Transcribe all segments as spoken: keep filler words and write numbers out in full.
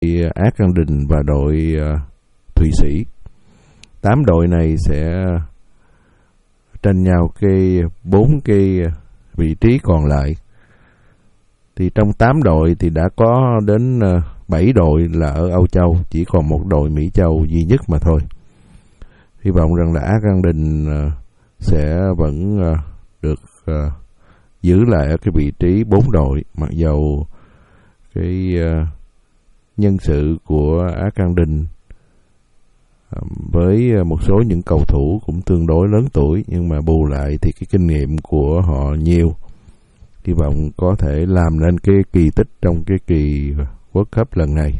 Iceland và đội uh, Thụy Sĩ. Tám đội này sẽ tranh nhau cái bốn cái vị trí còn lại. Thì trong tám đội thì đã có đến uh, bảy đội là ở Âu Châu, chỉ còn một đội Mỹ Châu duy nhất mà thôi. Hy vọng rằng là Iceland uh, sẽ vẫn uh, được uh, giữ lại ở cái vị trí bốn đội, mặc dầu cái uh, nhân sự của Iceland uh, với một số những cầu thủ cũng tương đối lớn tuổi, nhưng mà bù lại thì cái kinh nghiệm của họ nhiều. Hy vọng có thể làm nên cái kỳ tích trong cái kỳ World Cup lần này.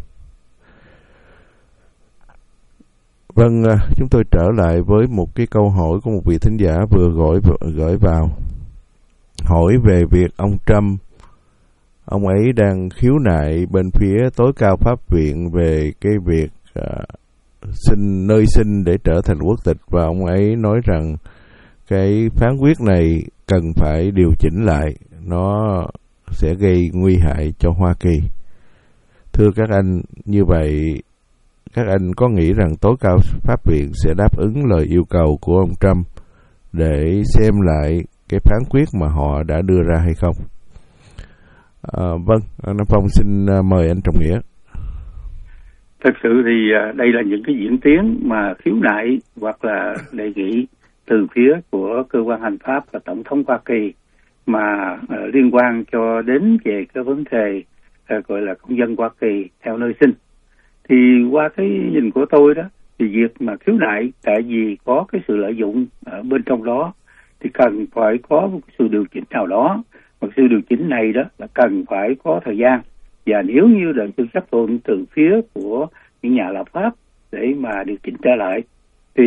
Vâng, chúng tôi trở lại với một cái câu hỏi của một vị thính giả vừa gửi gửi vào, hỏi về việc ông Trump, ông ấy đang khiếu nại bên phía tối cao pháp viện về cái việc uh, xin nơi xin để trở thành quốc tịch, và ông ấy nói rằng cái phán quyết này cần phải điều chỉnh lại, nó sẽ gây nguy hại cho Hoa Kỳ. Thưa các anh, như vậy các anh có nghĩ rằng tối cao pháp viện sẽ đáp ứng lời yêu cầu của ông Trump để xem lại cái phán quyết mà họ đã đưa ra hay không? À, vâng, Nam Phong xin mời anh Trọng Nghĩa. Thật sự thì đây là những cái diễn tiến mà khiếu nại hoặc là đề nghị từ phía của cơ quan hành pháp và Tổng thống Hoa Kỳ mà uh, liên quan cho đến về cái vấn đề uh, gọi là công dân Hoa Kỳ theo nơi sinh. Thì qua cái nhìn của tôi đó, thì việc mà khiếu nại tại vì có cái sự lợi dụng ở bên trong đó thì cần phải có một sự điều chỉnh nào đó. Một sự điều chỉnh này đó là cần phải có thời gian, và nếu như được sự chấp thuận từ phía của những nhà lập pháp để mà điều chỉnh trở lại thì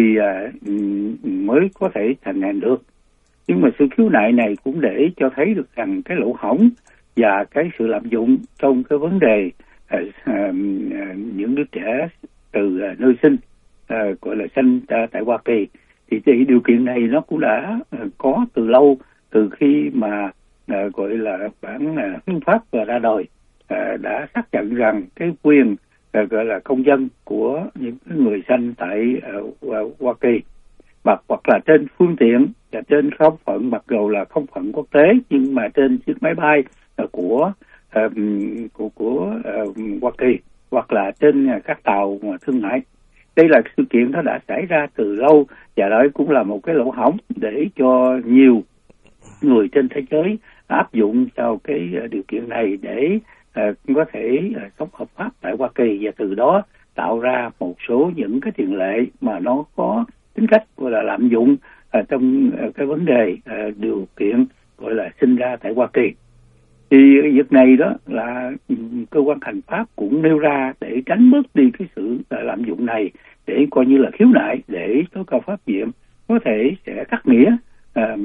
uh, mới có thể thành hành được. Nhưng mà sự khiếu nại này cũng để cho thấy được rằng cái lỗ hổng và cái sự lạm dụng trong cái vấn đề uh, uh, những đứa trẻ từ uh, nơi sinh uh, gọi là sinh uh, tại Hoa Kỳ, thì, thì điều kiện này nó cũng đã uh, có từ lâu, từ khi mà uh, gọi là bản hiến pháp và ra đời uh, đã xác nhận rằng cái quyền uh, gọi là công dân của những người sinh tại uh, Hoa Kỳ, hoặc hoặc là trên phương tiện và trên không phận, mặc dù là không phận quốc tế, nhưng mà trên chiếc máy bay uh, của uh, của của uh, Hoa Kỳ, hoặc là trên uh, các tàu thương mại. Đây là sự kiện nó đã xảy ra từ lâu, và đó cũng là một cái lỗ hổng để cho nhiều người trên thế giới áp dụng vào cái uh, điều kiện này để uh, có thể uh, sống hợp pháp tại Hoa Kỳ, và từ đó tạo ra một số những cái tiền lệ mà nó có tính cách gọi là lạm dụng ở trong cái vấn đề uh, điều kiện gọi là sinh ra tại Hoa Kỳ. Thì việc này đó là cơ quan hành pháp cũng nêu ra để tránh bớt đi cái sự uh, lạm dụng này, để coi như là khiếu nại để tối cao pháp viện có thể sẽ cắt nghĩa uh,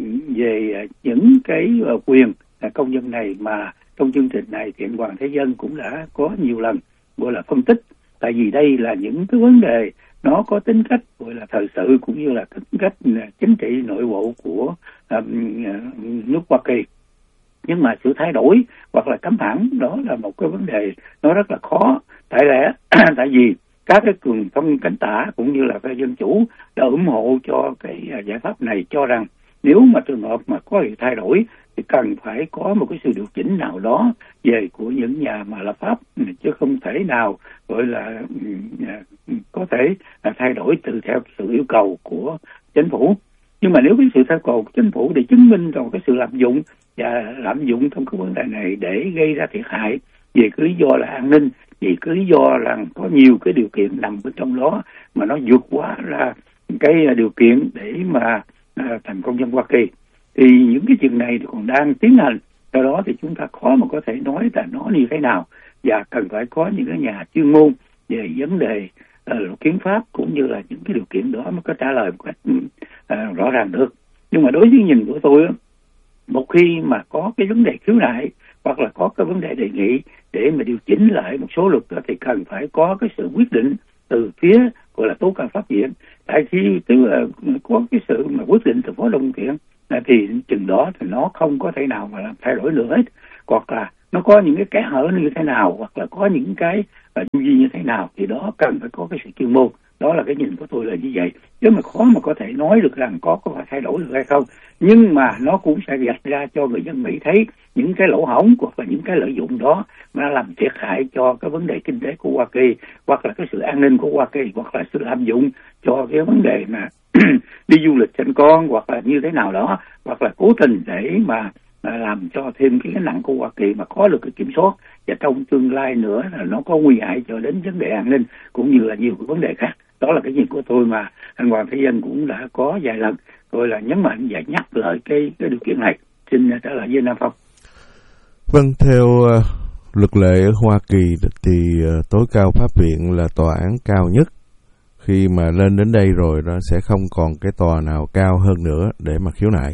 về những cái uh, quyền uh, công dân này, mà trong chương trình này thì Hoàng Thế Dân cũng đã có nhiều lần gọi là phân tích. Tại vì đây là những cái vấn đề nó có tính cách gọi là thời sự, cũng như là tính cách chính trị nội bộ của uh, nước Hoa Kỳ. Nhưng mà sự thay đổi hoặc là cấm hẳn đó là một cái vấn đề nó rất là khó. Tại lẽ tại vì các cái cường thông cánh tả cũng như là phe dân chủ đã ủng hộ cho cái giải pháp này, cho rằng nếu mà trường hợp mà có sự thay đổi thì cần phải có một cái sự điều chỉnh nào đó về của những nhà mà lập pháp, chứ không thể nào gọi là có thể thay đổi từ theo sự yêu cầu của chính phủ. Nhưng mà nếu cái sự thay cầu của chính phủ để chứng minh rằng cái sự lạm dụng và lạm dụng trong cái vấn đề này để gây ra thiệt hại về cái lý do là an ninh, vì cái lý do rằng có nhiều cái điều kiện nằm bên trong đó mà nó vượt quá ra cái điều kiện để mà à, thành công dân Hoa Kỳ, thì những cái chuyện này thì còn đang tiến hành. Do đó thì chúng ta khó mà có thể nói là nó như thế nào, và cần phải có những cái nhà chuyên môn về vấn đề uh, hiến pháp cũng như là những cái điều kiện đó mới có trả lời một cách uh, rõ ràng được. Nhưng mà đối với nhìn của tôi, một khi mà có cái vấn đề khiếu nại hoặc là có cái vấn đề đề nghị để mà điều chỉnh lại một số luật đó, thì cần phải có cái sự quyết định từ phía gọi là tối cao pháp viện. Tại khi tức là có cái sự mà quyết định từ phó đồng viện thì chừng đó thì nó không có thể nào mà làm thay đổi nữa hết, hoặc là nó có những cái kẽ hở như thế nào, hoặc là có những cái uh, gì như thế nào, thì đó cần phải có cái sự chuyên môn. Đó là cái nhìn của tôi là như vậy. Chứ mà khó mà có thể nói được rằng có có phải thay đổi được hay không. Nhưng mà nó cũng sẽ gạch ra cho người dân Mỹ thấy những cái lỗ hổng hoặc là những cái lợi dụng đó mà làm thiệt hại cho cái vấn đề kinh tế của Hoa Kỳ, hoặc là cái sự an ninh của Hoa Kỳ, hoặc là sự lạm dụng cho cái vấn đề mà đi du lịch sinh con, hoặc là như thế nào đó, hoặc là cố tình để mà làm cho thêm cái gánh nặng của Hoa Kỳ mà khó được cái kiểm soát, và trong tương lai nữa là nó có nguy hại cho đến vấn đề an ninh cũng như là nhiều cái vấn đề khác. Đó là cái nhìn của tôi mà anh Hoàng Thế Dân cũng đã có vài lần tôi là nhấn mạnh và nhắc lại cái cái điều kiện này. Xin trả lời với Nam Phong. Vâng, theo uh, luật lệ ở Hoa Kỳ thì uh, tối cao pháp viện là tòa án cao nhất. Khi mà lên đến đây rồi nó sẽ không còn cái tòa nào cao hơn nữa để mà khiếu nại.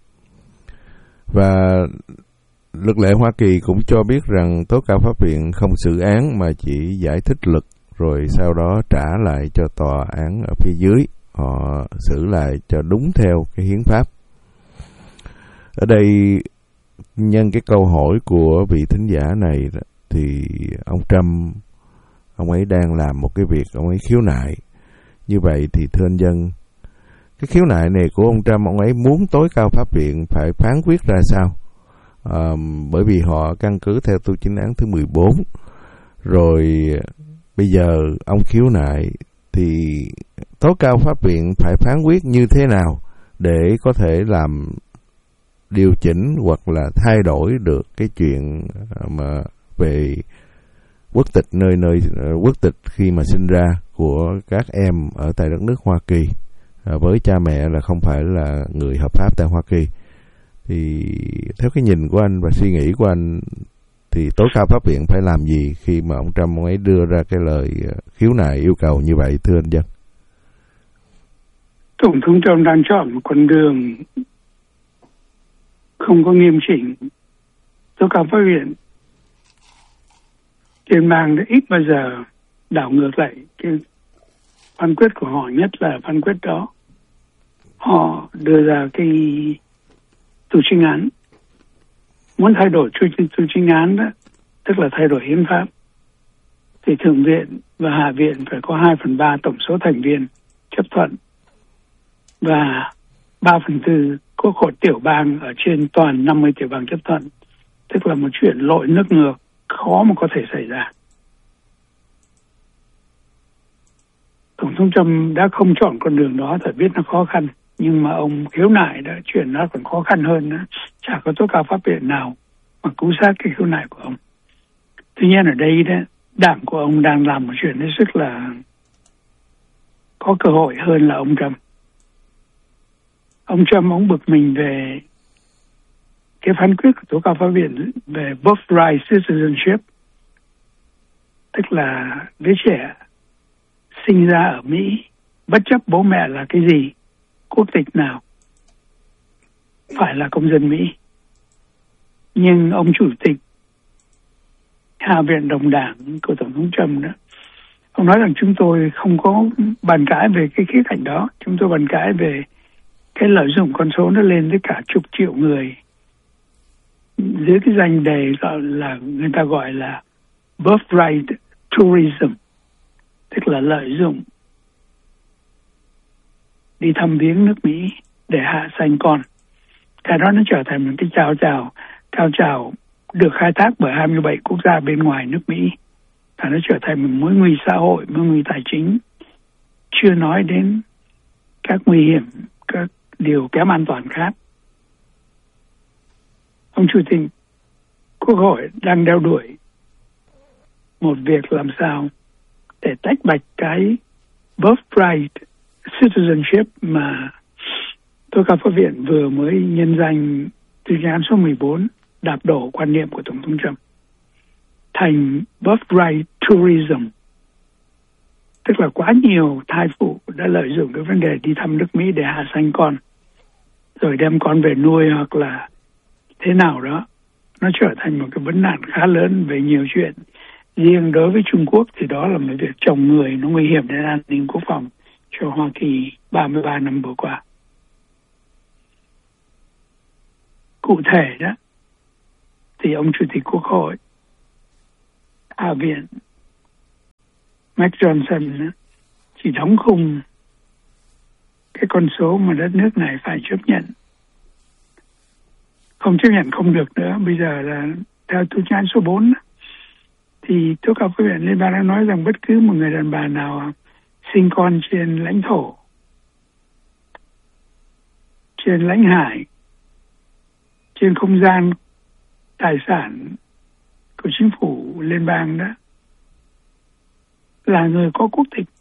Và luật lệ Hoa Kỳ cũng cho biết rằng tối cao pháp viện không xử án mà chỉ giải thích luật, rồi sau đó trả lại cho tòa án ở phía dưới, họ xử lại cho đúng theo cái hiến pháp. Ở đây nhân cái câu hỏi của vị thính giả này thì ông Trump, ông ấy đang làm một cái việc, ông ấy khiếu nại. Như vậy thì thưa anh Dân, cái khiếu nại này của ông Trump, ông ấy muốn tối cao pháp viện phải phán quyết ra sao? À, bởi vì họ căn cứ theo tu chính án thứ mười bốn. Rồi bây giờ ông khiếu nại thì tối cao pháp viện phải phán quyết như thế nào để có thể làm điều chỉnh hoặc là thay đổi được cái chuyện mà về quốc tịch nơi nơi quốc tịch khi mà sinh ra của các em ở tại đất nước Hoa Kỳ với cha mẹ là không phải là người hợp pháp tại Hoa Kỳ. Thì theo cái nhìn của anh và suy nghĩ của anh thì tối cao pháp viện phải làm gì khi mà ông Trump ông ấy đưa ra cái lời khiếu nại yêu cầu như vậy, thưa anh Dân? Tổng thống Trump đang chọn một con đường không có nghiêm chỉnh. Tối cao pháp viện trên bang đã ít bao giờ đảo ngược lại cái phán quyết của họ, nhất là phán quyết đó. Họ đưa ra cái tù chính án. Muốn thay đổi tù chính án đó, tức là thay đổi hiến pháp, thì Thượng viện và Hạ viện phải có hai phần ba tổng số thành viên chấp thuận, và ba phần tư quốc hội tiểu bang ở trên toàn năm mươi tiểu bang chấp thuận. Tức là một chuyện lội nước ngược khó mà có thể xảy ra. Tổng thống Trump đã không chọn con đường đó, phải biết nó khó khăn, nhưng mà ông khiếu nại đó, chuyện nó còn khó khăn hơn nữa. Chả có tối cao pháp viện nào mà cứu sát cái khiếu nại của ông. Tuy nhiên ở đây đó, đảng của ông đang làm một chuyện hết sức là có cơ hội hơn là ông Trump. Ông Trump ông bực mình về cái phán quyết của tối cao pháp viện về birthright citizenship, tức là đứa trẻ sinh ra ở Mỹ bất chấp bố mẹ là cái gì, quốc tịch nào, phải là công dân Mỹ. Nhưng ông chủ tịch Hạ viện đồng đảng của Tổng thống Trump đó, ông nói rằng chúng tôi không có bàn cãi về cái khía cạnh đó, chúng tôi bàn cãi về cái lợi dụng con số nó lên tới cả chục triệu người dưới cái danh đề gọi là người ta gọi là birthright tourism, tức là lợi dụng đi thăm viếng nước Mỹ để hạ sanh con. Cái đó nó trở thành một cái cao trào, cao trào được khai thác bởi hai mươi bảy quốc gia bên ngoài nước Mỹ. Và nó trở thành một mối nguy xã hội, mối nguy tài chính. Chưa nói đến các nguy hiểm, các điều kém an toàn khác. Ông Chủ tịch Quốc hội đang đeo đuổi một việc làm sao để tách bạch cái birthright citizenship mà tối cao pháp viện vừa mới nhân danh tuyên án số mười bốn đạp đổ quan niệm của Tổng thống Trump thành birthright tourism, tức là quá nhiều thai phụ đã lợi dụng cái vấn đề đi thăm nước Mỹ để hạ sanh con rồi đem con về nuôi hoặc là thế nào đó. Nó trở thành một cái vấn nạn khá lớn về nhiều chuyện. Riêng đối với Trung Quốc thì đó là một việc trồng người, nó nguy hiểm đến an ninh quốc phòng cho Hoa Kỳ ba mươi ba năm vừa qua. Cụ thể đó, thì ông Chủ tịch Quốc hội Hạ viện Mike Johnson chỉ đóng khung cái con số mà đất nước này phải chấp nhận. Không chấp nhận không được nữa. Bây giờ là theo thư án số bốn thì tố cáo pháp viện liên bang đã nói rằng bất cứ một người đàn bà nào sinh con trên lãnh thổ, trên lãnh hải, trên không gian tài sản của chính phủ liên bang đó là người có quốc tịch.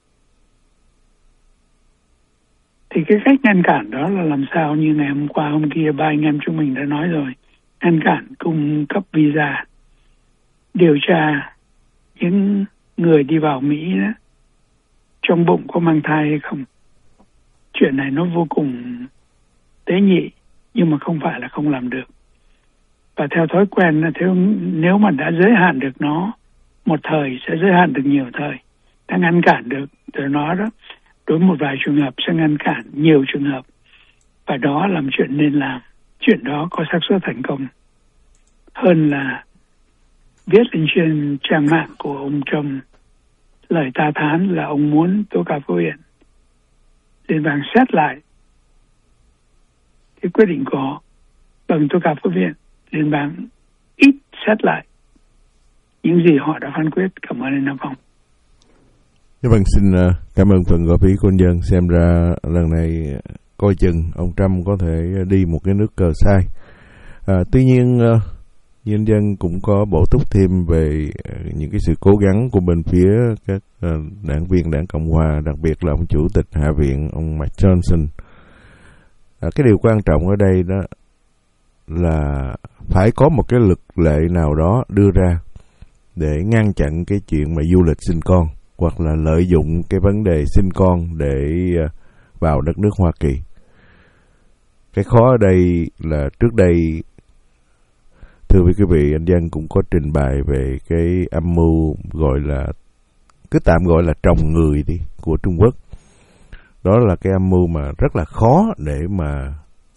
Thì cái cách ngăn cản đó là làm sao, như ngày hôm qua hôm kia ba anh em chúng mình đã nói rồi, ngăn cản cung cấp visa, điều tra những người đi vào Mỹ đó, trong bụng có mang thai hay không. Chuyện này nó vô cùng tế nhị, nhưng mà không phải là không làm được. Và theo thói quen là theo, nếu mà đã giới hạn được nó một thời sẽ giới hạn được nhiều thời. Ta ngăn cản được từ nó đó, đối với một vài trường hợp sẽ ngăn cản nhiều trường hợp. Và đó làm chuyện nên làm. Chuyện đó có xác suất thành công hơn là viết lên trên trang mạng của ông Trump lời ta thán là ông muốn tố cáo pháp viện liên bang xét lại cái quyết định của họ, bằng tố cáo pháp viện liên bang ít xét lại những gì họ đã phán quyết. Cảm ơn anh Nam Phong. Vâng, xin cảm ơn phần góp ý của nhân dân. Xem ra lần này coi chừng ông Trump có thể đi một cái nước cờ sai. À, tuy nhiên nhân dân cũng có bổ túc thêm về những cái sự cố gắng của bên phía các đảng viên đảng Cộng hòa, đặc biệt là ông Chủ tịch Hạ viện ông Mike Johnson. À, cái điều quan trọng ở đây đó là phải có một cái lực lệ nào đó đưa ra để ngăn chặn cái chuyện mà du lịch sinh con, hoặc là lợi dụng cái vấn đề sinh con để vào đất nước Hoa Kỳ. Cái khó ở đây là trước đây, thưa quý vị, anh Dân cũng có trình bày về cái âm mưu gọi là, cứ tạm gọi là trồng người đi, của Trung Quốc. Đó là cái âm mưu mà rất là khó để mà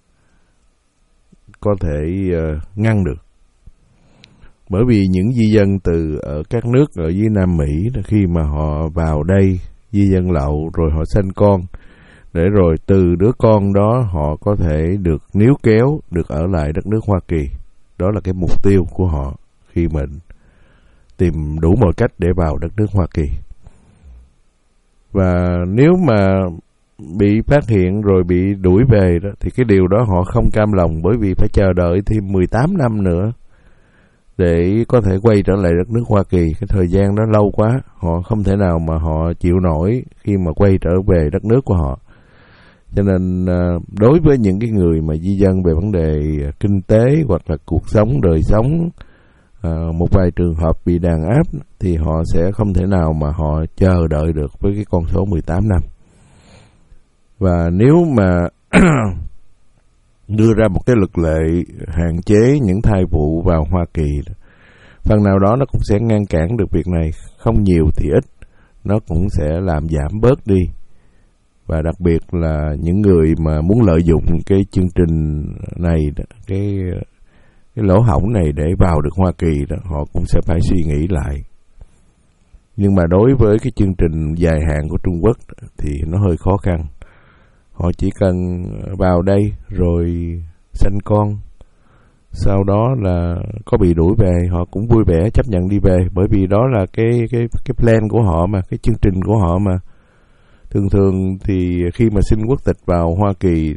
có thể uh, ngăn được. Bởi vì những di dân từ ở các nước ở dưới Nam Mỹ, khi mà họ vào đây di dân lậu rồi họ sanh con, để rồi từ đứa con đó họ có thể được níu kéo, được ở lại đất nước Hoa Kỳ. Đó là cái mục tiêu của họ khi mình tìm đủ mọi cách để vào đất nước Hoa Kỳ. Và nếu mà bị phát hiện rồi bị đuổi về đó, thì cái điều đó họ không cam lòng, bởi vì phải chờ đợi thêm mười tám năm nữa để có thể quay trở lại đất nước Hoa Kỳ. Cái thời gian đó lâu quá, họ không thể nào mà họ chịu nổi khi mà quay trở về đất nước của họ. Cho nên đối với những cái người mà di dân về vấn đề kinh tế hoặc là cuộc sống, đời sống, một vài trường hợp bị đàn áp, thì họ sẽ không thể nào mà họ chờ đợi được với cái con số mười tám năm. Và nếu mà đưa ra một cái luật lệ hạn chế những thai phụ vào Hoa Kỳ, phần nào đó nó cũng sẽ ngăn cản được việc này, không nhiều thì ít, nó cũng sẽ làm giảm bớt đi. Và đặc biệt là những người mà muốn lợi dụng cái chương trình này, cái cái lỗ hổng này để vào được Hoa Kỳ đó, họ cũng sẽ phải suy nghĩ lại. Nhưng mà đối với cái chương trình dài hạn của Trung Quốc thì nó hơi khó khăn. Họ chỉ cần vào đây rồi sanh con, sau đó là có bị đuổi về, họ cũng vui vẻ chấp nhận đi về, bởi vì đó là cái cái cái plan của họ mà, cái chương trình của họ mà. Thường thường thì khi mà xin quốc tịch vào Hoa Kỳ,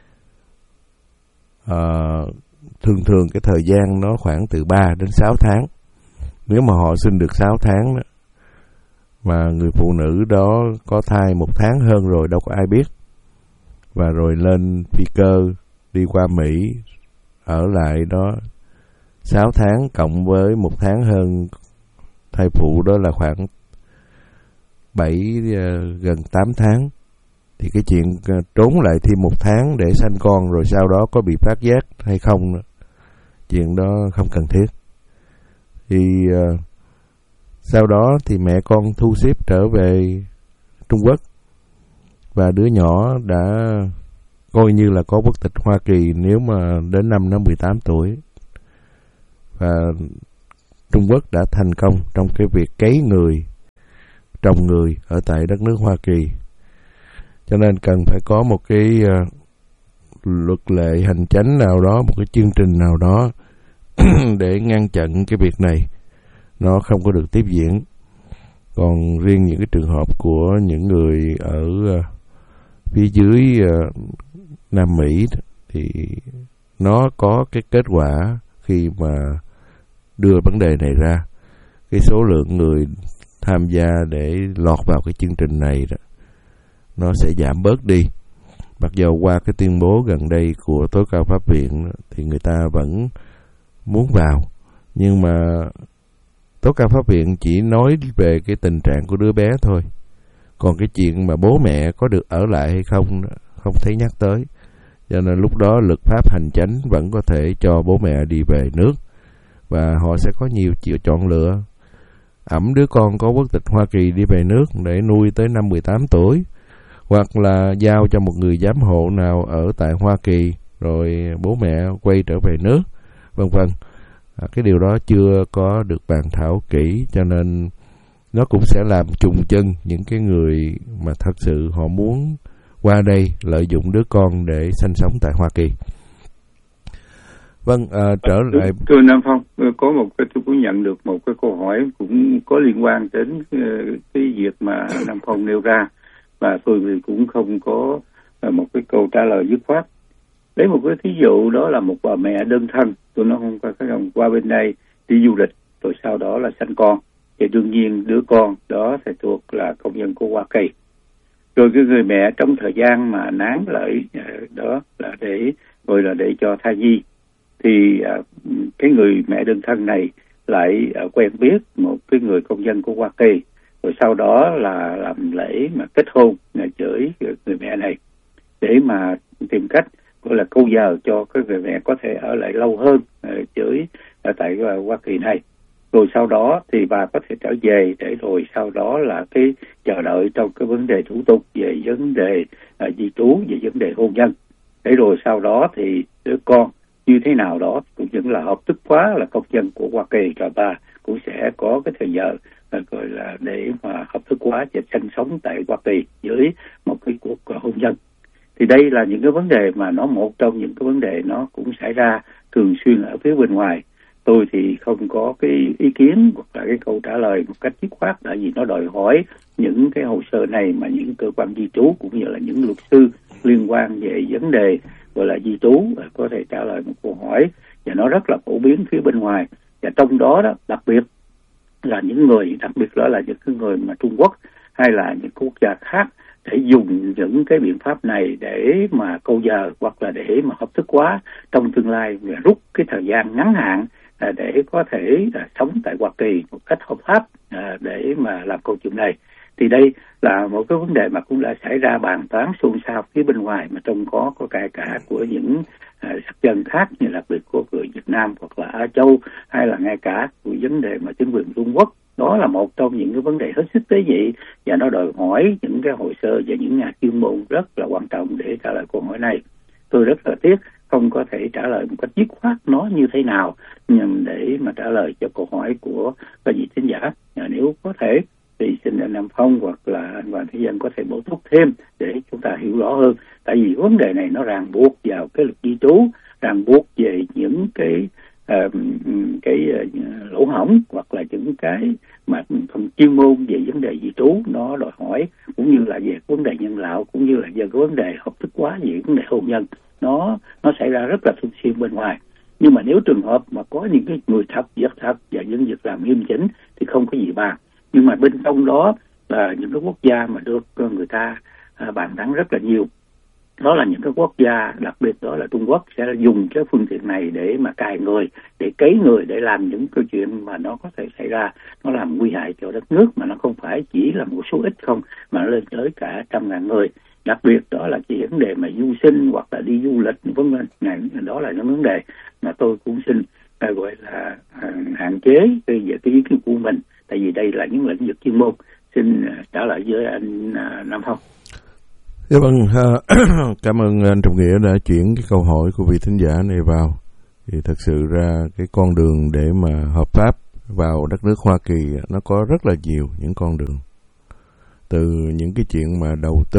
à, thường thường cái thời gian nó khoảng từ ba đến sáu tháng. Nếu mà họ xin được sáu tháng đó, mà người phụ nữ đó có thai một tháng hơn rồi đâu có ai biết, và rồi lên phi cơ đi qua Mỹ, ở lại đó sáu tháng cộng với một tháng hơn thai phụ, đó là khoảng bảy gần tám tháng. Thì cái chuyện trốn lại thêm một tháng để sanh con rồi sau đó có bị phát giác hay không nữa, chuyện đó không cần thiết. Thì uh, sau đó thì mẹ con thu xếp trở về Trung Quốc, và đứa nhỏ đã coi như là có quốc tịch Hoa Kỳ nếu mà đến năm nó mười tám tuổi. và Trung Quốc đã thành công trong cái việc cấy người, trồng người ở tại đất nước Hoa Kỳ. Cho nên cần phải có một cái uh, luật lệ hành chánh nào đó, một cái chương trình nào đó để ngăn chặn cái việc này nó không có được tiếp diễn. Còn riêng những cái trường hợp của những người ở uh, phía dưới uh, Nam Mỹ thì nó có cái kết quả khi mà đưa vấn đề này ra. Cái số lượng người tham gia để lọt vào cái chương trình này đó, nó sẽ giảm bớt đi. Mặc dù qua cái tuyên bố gần đây của Tối cao Pháp viện thì người ta vẫn muốn vào, nhưng mà Tối cao Pháp viện chỉ nói về cái tình trạng của đứa bé thôi. Còn cái chuyện mà bố mẹ có được ở lại hay không không thấy nhắc tới. Cho nên lúc đó luật pháp hành chánh vẫn có thể cho bố mẹ đi về nước, và họ sẽ có nhiều chịu chọn lựa. Ẵm đứa con có quốc tịch Hoa Kỳ đi về nước để nuôi tới năm mười tám tuổi, hoặc là giao cho một người giám hộ nào ở tại Hoa Kỳ rồi bố mẹ quay trở về nước, vân vân. À, cái điều đó chưa có được bàn thảo kỹ, cho nên nó cũng sẽ làm trùng chân những cái người mà thật sự họ muốn qua đây lợi dụng đứa con để sinh sống tại Hoa Kỳ. Vâng, à, trở lại. Thưa Nam Phong, có một cái tôi cũng nhận được một cái câu hỏi cũng có liên quan đến cái việc mà Nam Phong nêu ra, và tôi thì cũng không có một cái câu trả lời dứt khoát. Lấy một cái thí dụ, đó là một bà mẹ đơn thân, tôi nói không phải không qua bên đây đi du lịch rồi sau đó là sanh con, thì đương nhiên đứa con đó sẽ thuộc là công dân của Hoa Kỳ. Rồi cái người mẹ trong thời gian mà nán lại đó là để gọi là để cho thai nhi, thì cái người mẹ đơn thân này lại quen biết một cái người công dân của Hoa Kỳ, rồi sau đó là làm lễ mà kết hôn với người mẹ này để mà tìm cách gọi là câu giờ cho cái người mẹ có thể ở lại lâu hơn với ở tại Hoa Kỳ này. Rồi sau đó thì bà có thể trở về, để rồi sau đó là cái chờ đợi trong cái vấn đề thủ tục về vấn đề uh, di trú, về vấn đề hôn nhân. Để rồi sau đó thì đứa con như thế nào đó cũng vẫn là hợp thức hóa là công dân của Hoa Kỳ, rồi bà cũng sẽ có cái thời giờ uh, gọi là để mà hợp thức hóa và sinh sống tại Hoa Kỳ với một cái cuộc uh, hôn nhân. Thì đây là những cái vấn đề mà nó một trong những cái vấn đề nó cũng xảy ra thường xuyên ở phía bên ngoài. Tôi thì không có cái ý kiến hoặc là cái câu trả lời một cách dứt khoát, tại vì nó đòi hỏi những cái hồ sơ này mà những cơ quan di trú cũng như là những luật sư liên quan về vấn đề gọi là di trú có thể trả lời một câu hỏi, và nó rất là phổ biến phía bên ngoài. Và trong đó đó đặc biệt là những người, đặc biệt đó là những cái người mà Trung Quốc hay là những quốc gia khác để dùng những cái biện pháp này để mà câu giờ hoặc là để mà hợp thức hóa trong tương lai và rút cái thời gian ngắn hạn để có thể sống tại Hoa Kỳ một cách hợp pháp để mà làm câu chuyện này. Thì đây là một cái vấn đề mà cũng đã xảy ra bàn tán xôn xao phía bên ngoài, mà trong có có cả cả của những sắc dân khác, như đặc biệt của người Việt Nam hoặc là Á Châu, hay là ngay cả của vấn đề mà chính quyền Trung Quốc. Đó là một trong những cái vấn đề hết sức tế nhị, và nó đòi hỏi những cái hồ sơ và những nhà chuyên môn rất là quan trọng để trả lời câu hỏi này. Tôi rất là tiếc không có thể trả lời một cách dứt khoát nó như thế nào nhằm để mà trả lời cho câu hỏi của các vị thính giả. À, nếu có thể thì xin anh Nam Phong hoặc là anh Hoàng Thế Dân có thể bổ túc thêm để chúng ta hiểu rõ hơn. Tại vì vấn đề này nó ràng buộc vào cái luật di trú, ràng buộc về những cái uh, cái uh, lỗ hổng hoặc là những cái mà phần chuyên môn về vấn đề di trú nó đòi hỏi, cũng như là về vấn đề nhân đạo, cũng như là về cái vấn đề hợp thức hóa về vấn đề hôn nhân. nó nó xảy ra rất là thường xuyên bên ngoài. Nhưng mà nếu trường hợp mà có những cái người thật, việc thật và những việc làm nghiêm chỉnh thì không có gì bàn. Nhưng mà bên trong đó là những cái quốc gia mà được người ta à, bàn tán rất là nhiều. Đó là những cái quốc gia, đặc biệt đó là Trung Quốc, sẽ dùng cái phương tiện này để mà cài người, để cấy người, để làm những câu chuyện mà nó có thể xảy ra, nó làm nguy hại cho đất nước, mà nó không phải chỉ là một số ít không, mà nó lên tới cả trăm ngàn người. Đặc biệt đó là cái vấn đề mà du sinh hoặc là đi du lịch, vân vân. Này đó là những vấn đề mà tôi cũng xin à, gọi là à, hạn chế về cái ý kiến của mình, tại vì đây là những lĩnh vực chuyên môn. Xin à, trả lời với anh à, Nam Phong. Dạ vâng, cảm ơn anh Trọng Nghĩa đã chuyển cái câu hỏi của vị thính giả này vào. Thì thật sự ra cái con đường để mà hợp pháp vào đất nước Hoa Kỳ nó có rất là nhiều những con đường. Từ những cái chuyện mà đầu tư,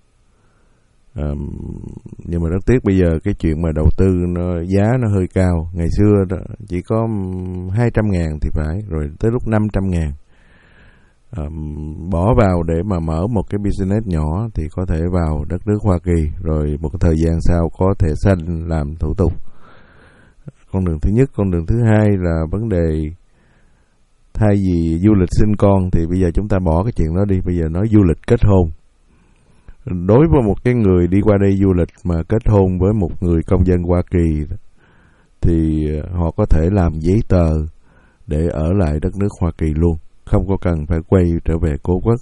à, nhưng mà rất tiếc bây giờ cái chuyện mà đầu tư nó giá nó hơi cao. Ngày xưa đó, chỉ có hai trăm ngàn thì phải, rồi tới lúc năm trăm ngàn. À, bỏ vào để mà mở một cái business nhỏ thì có thể vào đất nước Hoa Kỳ, rồi một thời gian sau có thẻ xanh làm thủ tục. Con đường thứ nhất. Con đường thứ hai là vấn đề thay vì du lịch sinh con thì bây giờ chúng ta bỏ cái chuyện đó đi, bây giờ nói du lịch kết hôn. Đối với một cái người đi qua đây du lịch mà kết hôn với một người công dân Hoa Kỳ thì họ có thể làm giấy tờ để ở lại đất nước Hoa Kỳ luôn, không có cần phải quay trở về cố quốc.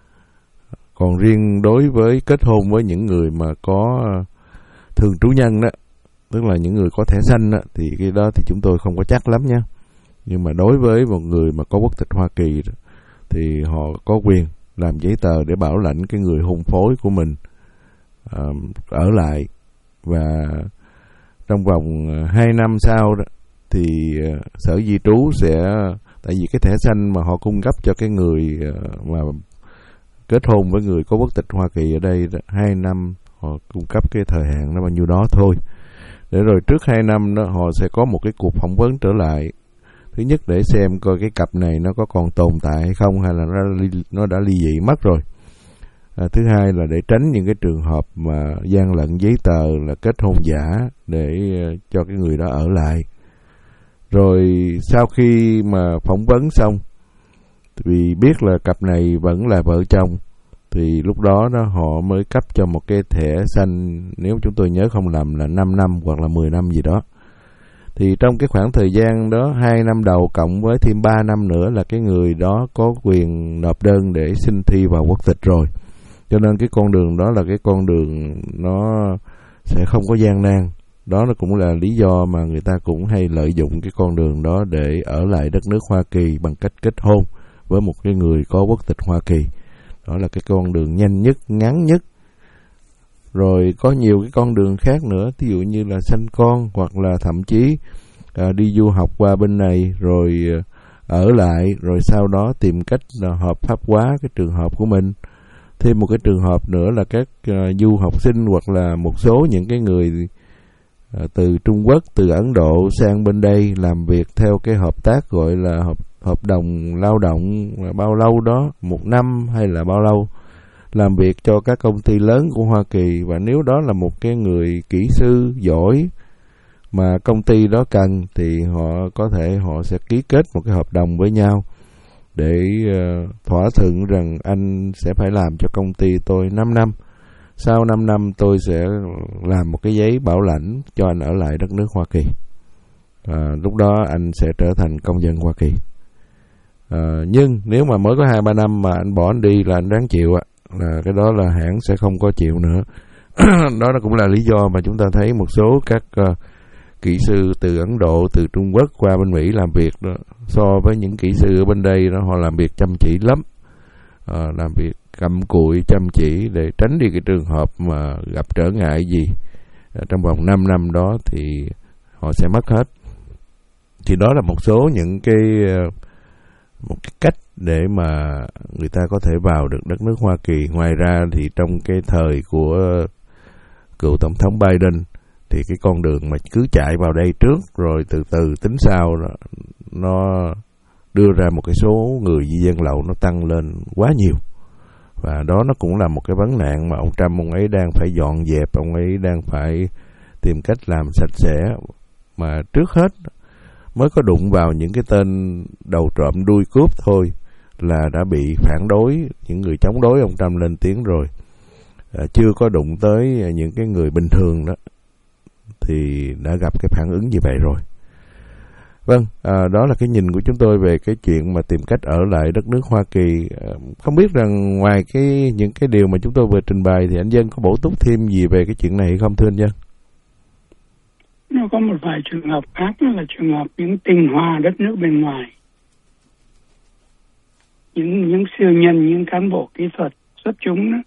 Còn riêng đối với kết hôn với những người mà có thường trú nhân đó, tức là những người có thẻ xanh đó, thì cái đó thì chúng tôi không có chắc lắm nha. Nhưng mà đối với một người mà có quốc tịch Hoa Kỳ đó, thì họ có quyền làm giấy tờ để bảo lãnh cái người hôn phối của mình uh, ở lại. Và trong vòng hai năm sau đó thì uh, Sở Di trú sẽ, tại vì cái thẻ xanh mà họ cung cấp cho cái người uh, mà kết hôn với người có quốc tịch Hoa Kỳ ở đây hai năm, họ cung cấp cái thời hạn nó bao nhiêu đó thôi. Để rồi trước hai năm đó họ sẽ có một cái cuộc phỏng vấn trở lại. Thứ nhất để xem coi cái cặp này nó có còn tồn tại hay không, hay là nó, nó đã ly dị mất rồi. À, thứ hai là để tránh những cái trường hợp mà gian lận giấy tờ là kết hôn giả để cho cái người đó ở lại. Rồi sau khi mà phỏng vấn xong, vì biết là cặp này vẫn là vợ chồng, thì lúc đó đó họ mới cấp cho một cái thẻ xanh, nếu chúng tôi nhớ không lầm là năm năm hoặc là mười năm gì đó. Thì trong cái khoảng thời gian đó, hai năm đầu cộng với thêm ba năm nữa là cái người đó có quyền nộp đơn để xin thi vào quốc tịch rồi. Cho nên cái con đường đó là cái con đường nó sẽ không có gian nan. Đó nó cũng là lý do mà người ta cũng hay lợi dụng cái con đường đó để ở lại đất nước Hoa Kỳ bằng cách kết hôn với một cái người có quốc tịch Hoa Kỳ. Đó là cái con đường nhanh nhất, ngắn nhất. Rồi có nhiều cái con đường khác nữa, ví dụ như là sanh con, hoặc là thậm chí à, đi du học qua bên này rồi ở lại, rồi sau đó tìm cách là hợp pháp hóa cái trường hợp của mình. Thêm một cái trường hợp nữa là các à, du học sinh hoặc là một số những cái người à, từ Trung Quốc, từ Ấn Độ sang bên đây làm việc theo cái hợp tác gọi là hợp, hợp đồng lao động bao lâu đó, một năm hay là bao lâu, làm việc cho các công ty lớn của Hoa Kỳ. Và nếu đó là một cái người kỹ sư giỏi mà công ty đó cần thì họ có thể họ sẽ ký kết một cái hợp đồng với nhau để uh, thỏa thuận rằng anh sẽ phải làm cho công ty tôi năm năm. Sau năm năm tôi sẽ làm một cái giấy bảo lãnh cho anh ở lại đất nước Hoa Kỳ. À, lúc đó anh sẽ trở thành công dân Hoa Kỳ. À, nhưng nếu mà mới có hai ba năm mà anh bỏ anh đi là anh đáng chịu ạ. Là cái đó là hãng sẽ không có chịu nữa. Đó là cũng là lý do mà chúng ta thấy một số các uh, kỹ sư từ Ấn Độ, từ Trung Quốc qua bên Mỹ làm việc đó, so với những kỹ sư ở bên đây đó, họ làm việc chăm chỉ lắm, uh, làm việc cặm cụi chăm chỉ để tránh đi cái trường hợp mà gặp trở ngại gì uh, trong vòng năm năm đó thì họ sẽ mất hết. Thì đó là một số những cái uh, một cái cách để mà người ta có thể vào được đất nước Hoa Kỳ. Ngoài ra thì trong cái thời của cựu tổng thống Biden thì cái con đường mà cứ chạy vào đây trước rồi từ từ tính sau đó, nó đưa ra một cái số người di dân lậu nó tăng lên quá nhiều. Và đó nó cũng là một cái vấn nạn mà ông Trump ông ấy đang phải dọn dẹp, ông ấy đang phải tìm cách làm sạch sẽ. Mà trước hết mới có đụng vào những cái tên đầu trộm đuôi cướp thôi là đã bị phản đối, những người chống đối ông Trump lên tiếng rồi. À, chưa có đụng tới những cái người bình thường đó thì đã gặp cái phản ứng như vậy rồi. Vâng, à, đó là cái nhìn của chúng tôi về cái chuyện mà tìm cách ở lại đất nước Hoa Kỳ. À, không biết rằng ngoài cái những cái điều mà chúng tôi vừa trình bày thì anh Dân có bổ túc thêm gì về cái chuyện này hay không thưa anh Dân? Nó có một vài trường hợp khác, đó là trường hợp những tinh hoa đất nước bên ngoài, những những siêu nhân, những cán bộ kỹ thuật xuất chúng đó,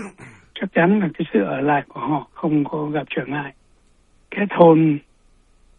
chắc chắn là cái sự ở lại của họ không có gặp trở ngại. Kết hôn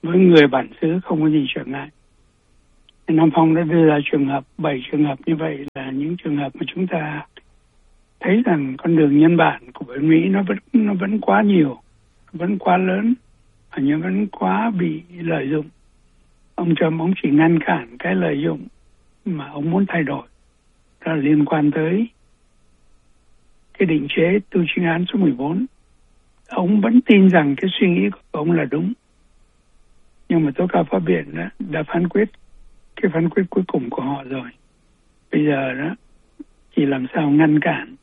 với người bản xứ không có gì trở ngại. Nam Phong đã đưa ra trường hợp, bảy trường hợp như vậy là những trường hợp mà chúng ta thấy rằng con đường nhân bản của bên Mỹ nó vẫn nó vẫn quá nhiều, vẫn quá lớn, và nhưng vẫn quá bị lợi dụng. Ông Trump ông chỉ ngăn cản cái lợi dụng mà ông muốn thay đổi, đó là liên quan tới cái định chế tu chính án số mười bốn. Ông vẫn tin rằng cái suy nghĩ của ông là đúng, nhưng mà tố cáo pháp viện đã, đã phán quyết cái phán quyết cuối cùng của họ rồi. Bây giờ đó chỉ làm sao ngăn cản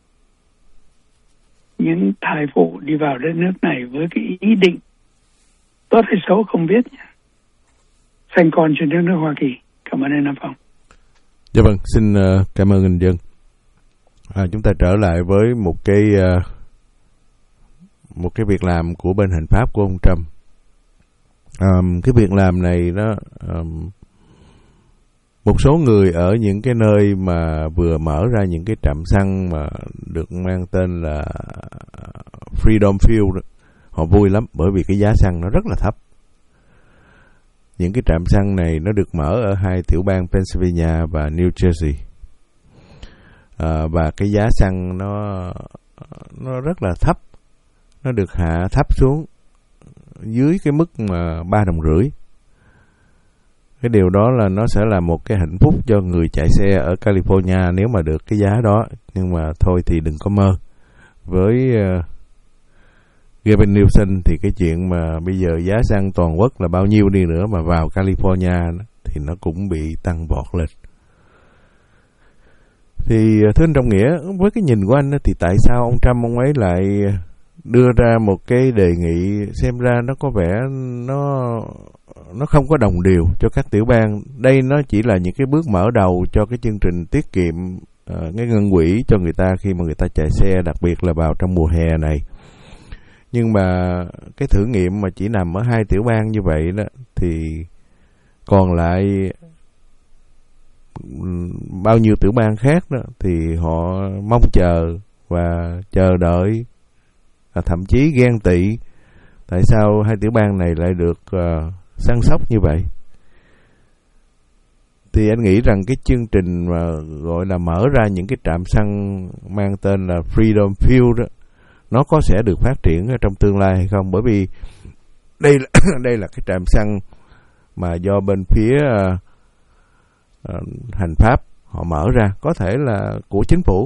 những thai phụ đi vào đất nước này với cái ý định tốt hay xấu không biết, sanh con trên đất nước Hoa Kỳ. Cảm ơn anh Nam Phong. Dạ vâng, xin uh, cảm ơn anh Dân. À, chúng ta trở lại với một cái uh, một cái việc làm của bên hành pháp của ông Trump. Um, cái việc làm này nó um, một số người ở những cái nơi mà vừa mở ra những cái trạm xăng mà được mang tên là Freedom Fuel, họ vui lắm bởi vì cái giá xăng nó rất là thấp. Những cái trạm xăng này nó được mở ở hai tiểu bang Pennsylvania và New Jersey. À, và cái giá xăng nó nó rất là thấp, nó được hạ thấp xuống dưới cái mức mà ba đồng rưỡi. Cái điều đó là nó sẽ là một cái hạnh phúc cho người chạy xe ở California nếu mà được cái giá đó. Nhưng mà thôi thì đừng có mơ. Với uh, Gavin Newsom thì cái chuyện mà bây giờ giá xăng toàn quốc là bao nhiêu đi nữa mà vào California thì nó cũng bị tăng vọt lên. Thì thưa anh Trọng Nghĩa, với cái nhìn của anh thì tại sao ông Trump ông ấy lại đưa ra một cái đề nghị xem ra nó có vẻ nó nó không có đồng đều cho các tiểu bang. Đây nó chỉ là những cái bước mở đầu cho cái chương trình tiết kiệm uh, cái ngân quỹ cho người ta khi mà người ta chạy xe, đặc biệt là vào trong mùa hè này. Nhưng mà cái thử nghiệm mà chỉ nằm ở hai tiểu bang như vậy đó thì còn lại bao nhiêu tiểu bang khác đó thì họ mong chờ và chờ đợi, và thậm chí ghen tị tại sao hai tiểu bang này lại được uh, săn sóc như vậy. Thì anh nghĩ rằng cái chương trình mà gọi là mở ra những cái trạm xăng mang tên là Freedom Fuel đó, nó có sẽ được phát triển ở trong tương lai hay không? Bởi vì đây là, đây là cái trạm xăng mà do bên phía uh, uh, hành pháp họ mở ra, có thể là của chính phủ,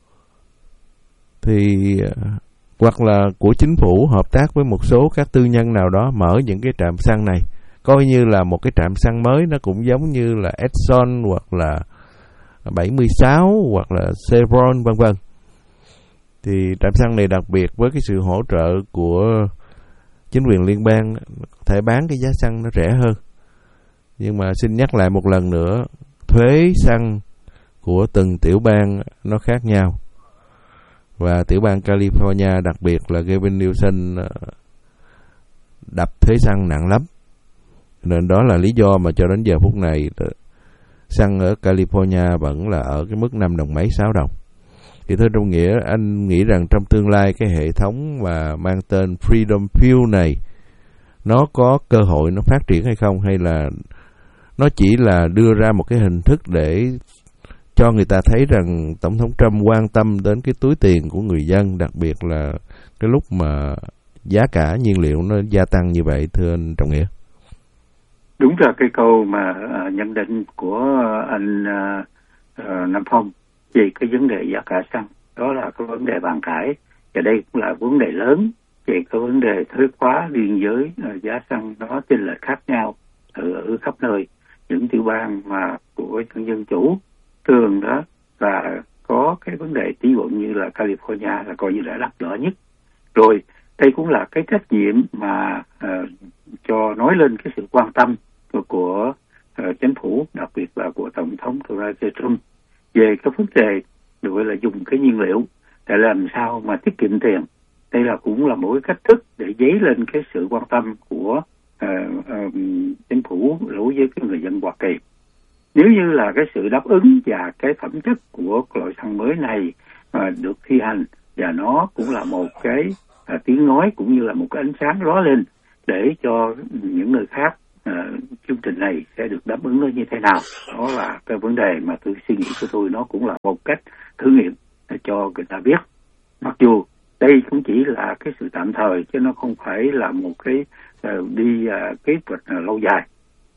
thì uh, hoặc là của chính phủ hợp tác với một số các tư nhân nào đó mở những cái trạm xăng này, coi như là một cái trạm xăng mới. Nó cũng giống như là Exxon hoặc là bảy mươi sáu hoặc là Chevron vân vân. Thì trạm xăng này đặc biệt với cái sự hỗ trợ của chính quyền liên bang có thể bán cái giá xăng nó rẻ hơn. Nhưng mà xin nhắc lại một lần nữa, thuế xăng của từng tiểu bang nó khác nhau. Và tiểu bang California, đặc biệt là Gavin Newsom, đập thuế xăng nặng lắm. Nên đó là lý do mà cho đến giờ phút này xăng ở California vẫn là ở cái mức năm đồng mấy, sáu đồng. Thì thưa Trung Nghĩa, anh nghĩ rằng trong tương lai cái hệ thống mà mang tên Freedom Fuel này nó có cơ hội nó phát triển hay không, hay là nó chỉ là đưa ra một cái hình thức để cho người ta thấy rằng Tổng thống Trump quan tâm đến cái túi tiền của người dân, đặc biệt là cái lúc mà giá cả nhiên liệu nó gia tăng như vậy, thưa anh Trọng Nghĩa? Đúng là cái câu mà uh, nhận định của anh uh, uh, Nam Phong về cái vấn đề giá cả xăng, đó là cái vấn đề bàn cãi, và đây cũng là vấn đề lớn về cái vấn đề thuế khóa biên giới. Uh, giá xăng nó chênh lệch khác nhau ở, ở khắp nơi. Những tiểu bang mà của dân dân chủ thường đó và có cái vấn đề ví dụ như là California là coi như là đắt đỏ nhất. Rồi đây cũng là cái trách nhiệm mà uh, cho nói lên cái sự quan tâm của, của uh, chính phủ, đặc biệt là của Tổng thống Donald Trump về cái vấn đề gọi là dùng cái nhiên liệu để làm sao mà tiết kiệm tiền. Đây là cũng là một cái cách thức để dấy lên cái sự quan tâm của uh, uh, chính phủ đối với cái người dân Hoa Kỳ. Nếu như là cái sự đáp ứng và cái phẩm chất của loại xăng mới này mà được thi hành, và nó cũng là một cái à, tiếng nói cũng như là một cái ánh sáng lóe lên để cho những người khác uh, chương trình này sẽ được đáp ứng nó như thế nào. Đó là cái vấn đề mà tôi suy nghĩ của tôi, nó cũng là một cách thử nghiệm để cho người ta biết. Mặc dù đây cũng chỉ là cái sự tạm thời, chứ nó không phải là một cái uh, đi uh, kế hoạch uh, lâu dài.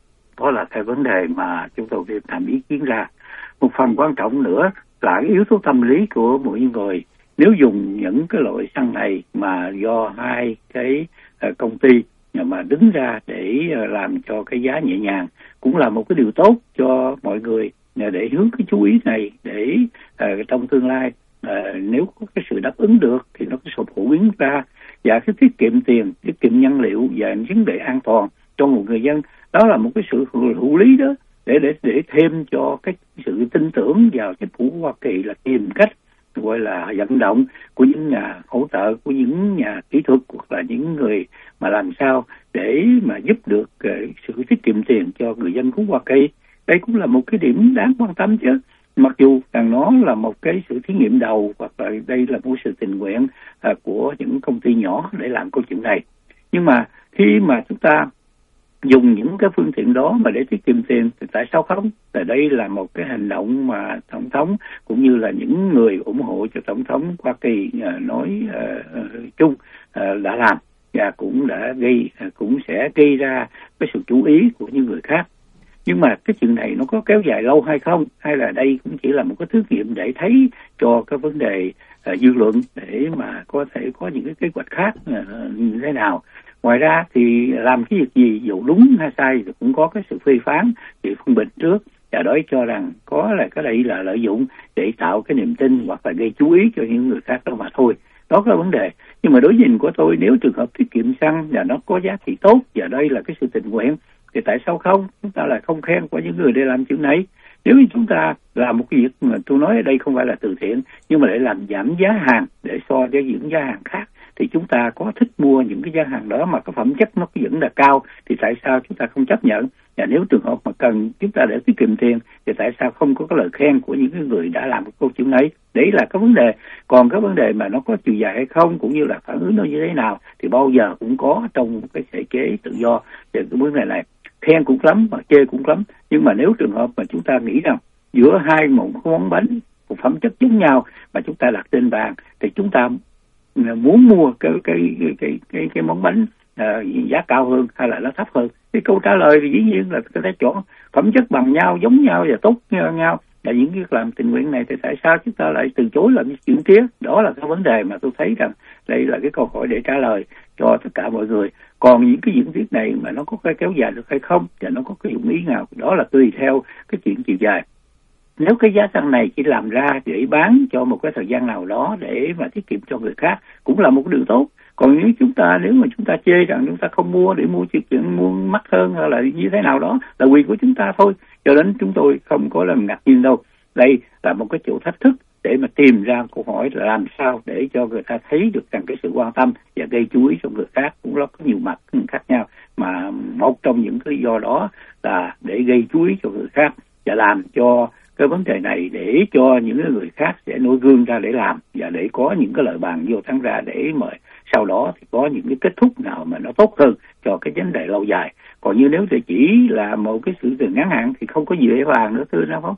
Đó là cái vấn đề mà chúng tôi phải làm ý kiến ra. Một phần quan trọng nữa là cái yếu tố tâm lý của mỗi người. Nếu dùng những cái loại xăng này mà do hai cái uh, công ty mà đứng ra để uh, làm cho cái giá nhẹ nhàng, cũng là một cái điều tốt cho mọi người uh, để hướng cái chú ý này để uh, trong tương lai uh, nếu có cái sự đáp ứng được thì nó có sự phổ biến ra, và cái tiết kiệm tiền, tiết kiệm nhân liệu và vấn đề an toàn cho một người dân. Đó là một cái sự hữu lý đó, để để để thêm cho cái sự tin tưởng vào chính phủ Hoa Kỳ là tìm cách gọi là vận động của những nhà hỗ trợ, của những nhà kỹ thuật hoặc là những người mà làm sao để mà giúp được uh, sự tiết kiệm tiền cho người dân của Hoa Kỳ. Đây cũng là một cái điểm đáng quan tâm chứ. Mặc dù rằng nó là một cái sự thí nghiệm đầu, hoặc là đây là một sự tình nguyện uh, của những công ty nhỏ để làm câu chuyện này. Nhưng mà khi mà chúng ta dùng những cái phương tiện đó mà để tiết kiệm tiền thì tại sao không? Tại đây là một cái hành động mà tổng thống cũng như là những người ủng hộ cho tổng thống Hoa Kỳ uh, nói uh, uh, chung uh, đã làm, và cũng đã gây uh, cũng sẽ gây ra cái sự chú ý của những người khác. Nhưng mà cái chuyện này nó có kéo dài lâu hay không, hay là đây cũng chỉ là một cái thử nghiệm để thấy cho cái vấn đề uh, dư luận, để mà có thể có những cái kế hoạch khác uh, như thế nào. Ngoài ra thì làm cái việc gì dù đúng hay sai thì cũng có cái sự phê phán để phân biệt trước, và đối cho rằng có là cái đây là lợi dụng để tạo cái niềm tin hoặc là gây chú ý cho những người khác đó mà thôi. Đó là vấn đề. Nhưng mà đối nhìn của tôi, nếu trường hợp tiết kiệm xăng và nó có giá trị tốt, và đây là cái sự tình nguyện, thì tại sao không? Chúng ta lại không khen của những người để làm chuyện này. Nếu như chúng ta làm một cái việc mà tôi nói ở đây không phải là từ thiện, nhưng mà để làm giảm giá hàng để so với những giá hàng khác, thì chúng ta có thích mua những cái giá hàng đó mà cái phẩm chất nó vẫn là cao, thì tại sao chúng ta không chấp nhận? Và nếu trường hợp mà cần chúng ta để tiết kiệm tiền, thì tại sao không có cái lời khen của những cái người đã làm một câu chuyện ấy? Đấy là cái vấn đề. Còn cái vấn đề mà nó có chiều dài hay không, cũng như là phản ứng nó như thế nào, thì bao giờ cũng có trong cái thể chế tự do về cái vấn đề này. Khen cũng lắm mà chê cũng lắm, nhưng mà nếu trường hợp mà chúng ta nghĩ rằng giữa hai một món bánh một phẩm chất giống nhau mà chúng ta đặt trên bàn, thì chúng ta muốn mua cái cái cái cái cái, cái món bánh uh, giá cao hơn hay là nó thấp hơn? Cái câu trả lời thì dĩ nhiên là người ta chọn phẩm chất bằng nhau, giống nhau và tốt nhau. Là những việc làm tình nguyện này thì tại sao chúng ta lại từ chối làm chuyện kia? Đó là cái vấn đề mà tôi thấy rằng đây là cái câu hỏi để trả lời cho tất cả mọi người. Còn những cái diễn thuyết này mà nó có cái kéo dài được hay không, và nó có cái dụng ý nào, đó là tùy theo cái chuyện chiều dài. Nếu cái giá xăng này chỉ làm ra để bán cho một cái thời gian nào đó để mà tiết kiệm cho người khác, cũng là một cái điều tốt. Còn nếu chúng ta nếu mà chúng ta chê rằng chúng ta không mua để mua chuyện mua mắc hơn hay là như thế nào đó, là quyền của chúng ta thôi. Cho nên chúng tôi không có làm ngạc nhiên đâu. Đây là một cái chỗ thách thức để mà tìm ra câu hỏi là làm sao để cho người ta thấy được rằng cái sự quan tâm và gây chú ý cho người khác cũng có nhiều mặt khác nhau. Mà một trong những cái lý do đó là để gây chú ý cho người khác và làm cho cái vấn đề này để cho những người khác sẽ nổi gương ra để làm, và để có những cái lời bàn vô thắng ra, để mà sau đó thì có những cái kết thúc nào mà nó tốt hơn cho cái vấn đề lâu dài. Còn như nếu thì chỉ là một cái sự tình ngắn hạn thì không có gì để bàn nữa, thưa nào không?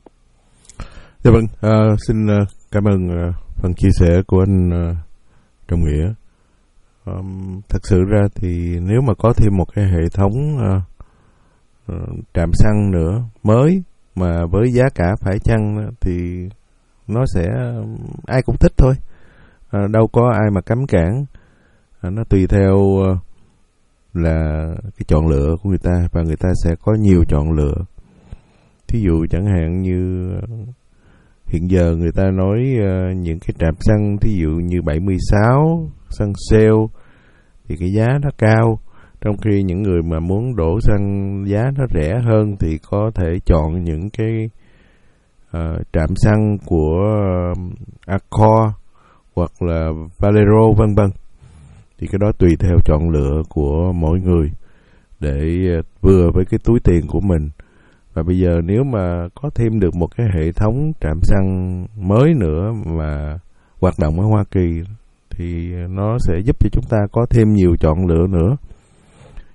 Dạ vâng, à, xin uh, cảm ơn uh, phần chia sẻ của anh uh, Trọng Nghĩa. Um, thật sự ra thì nếu mà có thêm một cái hệ thống uh, uh, trạm xăng nữa mới mà với giá cả phải chăng thì nó sẽ ai cũng thích thôi, à, đâu có ai mà cấm cản. À, nó tùy theo uh, là cái chọn lựa của người ta, và người ta sẽ có nhiều chọn lựa. Thí dụ chẳng hạn như uh, hiện giờ người ta nói uh, những cái trạm xăng thí dụ như bảy mươi sáu xăng sale thì cái giá nó cao, trong khi những người mà muốn đổ xăng giá nó rẻ hơn thì có thể chọn những cái uh, trạm xăng của uh, Accor hoặc là Valero vân vân. Thì cái đó tùy theo chọn lựa của mỗi người để uh, vừa với cái túi tiền của mình. Và bây giờ nếu mà có thêm được một cái hệ thống trạm xăng mới nữa mà hoạt động ở Hoa Kỳ thì nó sẽ giúp cho chúng ta có thêm nhiều chọn lựa nữa.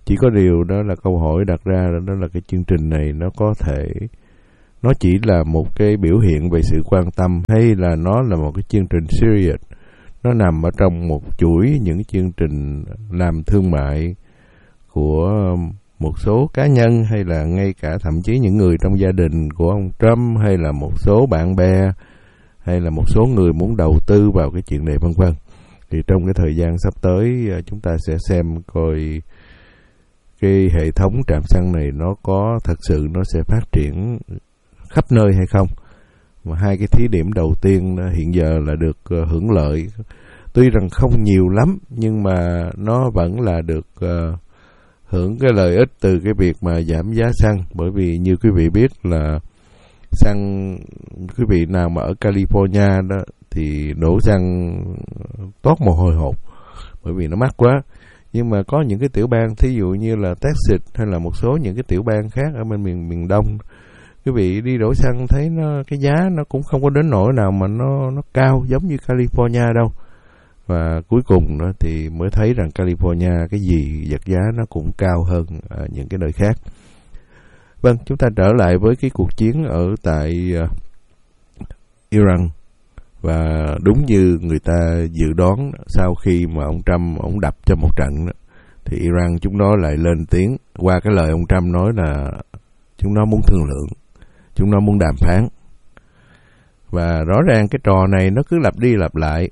Chỉ có điều đó là câu hỏi đặt ra đó là cái chương trình này nó có thể, nó chỉ là một cái biểu hiện về sự quan tâm, hay là nó là một cái chương trình serious, nó nằm ở trong một chuỗi những chương trình làm thương mại của một số cá nhân, hay là ngay cả thậm chí những người trong gia đình của ông Trump, hay là một số bạn bè, hay là một số người muốn đầu tư vào cái chuyện này vân vân. Thì trong cái thời gian sắp tới chúng ta sẽ xem coi cái hệ thống trạm xăng này nó có thật sự nó sẽ phát triển khắp nơi hay không. Và hai cái thí điểm đầu tiên hiện giờ là được hưởng lợi, tuy rằng không nhiều lắm nhưng mà nó vẫn là được uh, hưởng cái lợi ích từ cái việc mà giảm giá xăng. Bởi vì như quý vị biết là xăng, quý vị nào mà ở California đó thì đổ xăng toát mồ hôi hột bởi vì nó mắc quá. Nhưng mà có những cái tiểu bang, thí dụ như là Texas hay là một số những cái tiểu bang khác ở bên miền miền Đông, quý vị đi đổ xăng thấy nó cái giá nó cũng không có đến nỗi nào mà nó nó cao giống như California đâu. Và cuối cùng đó thì mới thấy rằng California cái gì vật giá nó cũng cao hơn ở những cái nơi khác. Vâng, chúng ta trở lại với cái cuộc chiến ở tại uh, Iran. Và đúng như người ta dự đoán, sau khi mà ông Trump ông đập cho một trận đó, thì Iran chúng nó lại lên tiếng qua cái lời ông Trump nói là chúng nó muốn thương lượng, chúng nó muốn đàm phán. Và rõ ràng cái trò này nó cứ lặp đi lặp lại.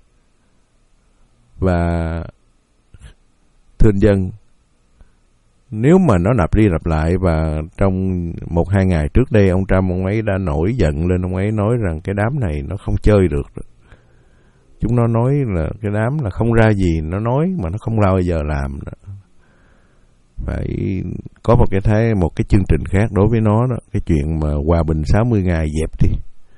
Và thưa dân, nếu mà nó lặp đi lặp lại, và trong một hai ngày trước đây ông Trump ông ấy đã nổi giận lên, ông ấy nói rằng cái đám này nó không chơi được. Chúng nó nói là cái đám là không ra gì, nó nói mà nó không bao giờ làm. Phải có một cái thái, một cái chương trình khác đối với nó đó. Cái chuyện mà hòa bình sáu mươi ngày dẹp đi.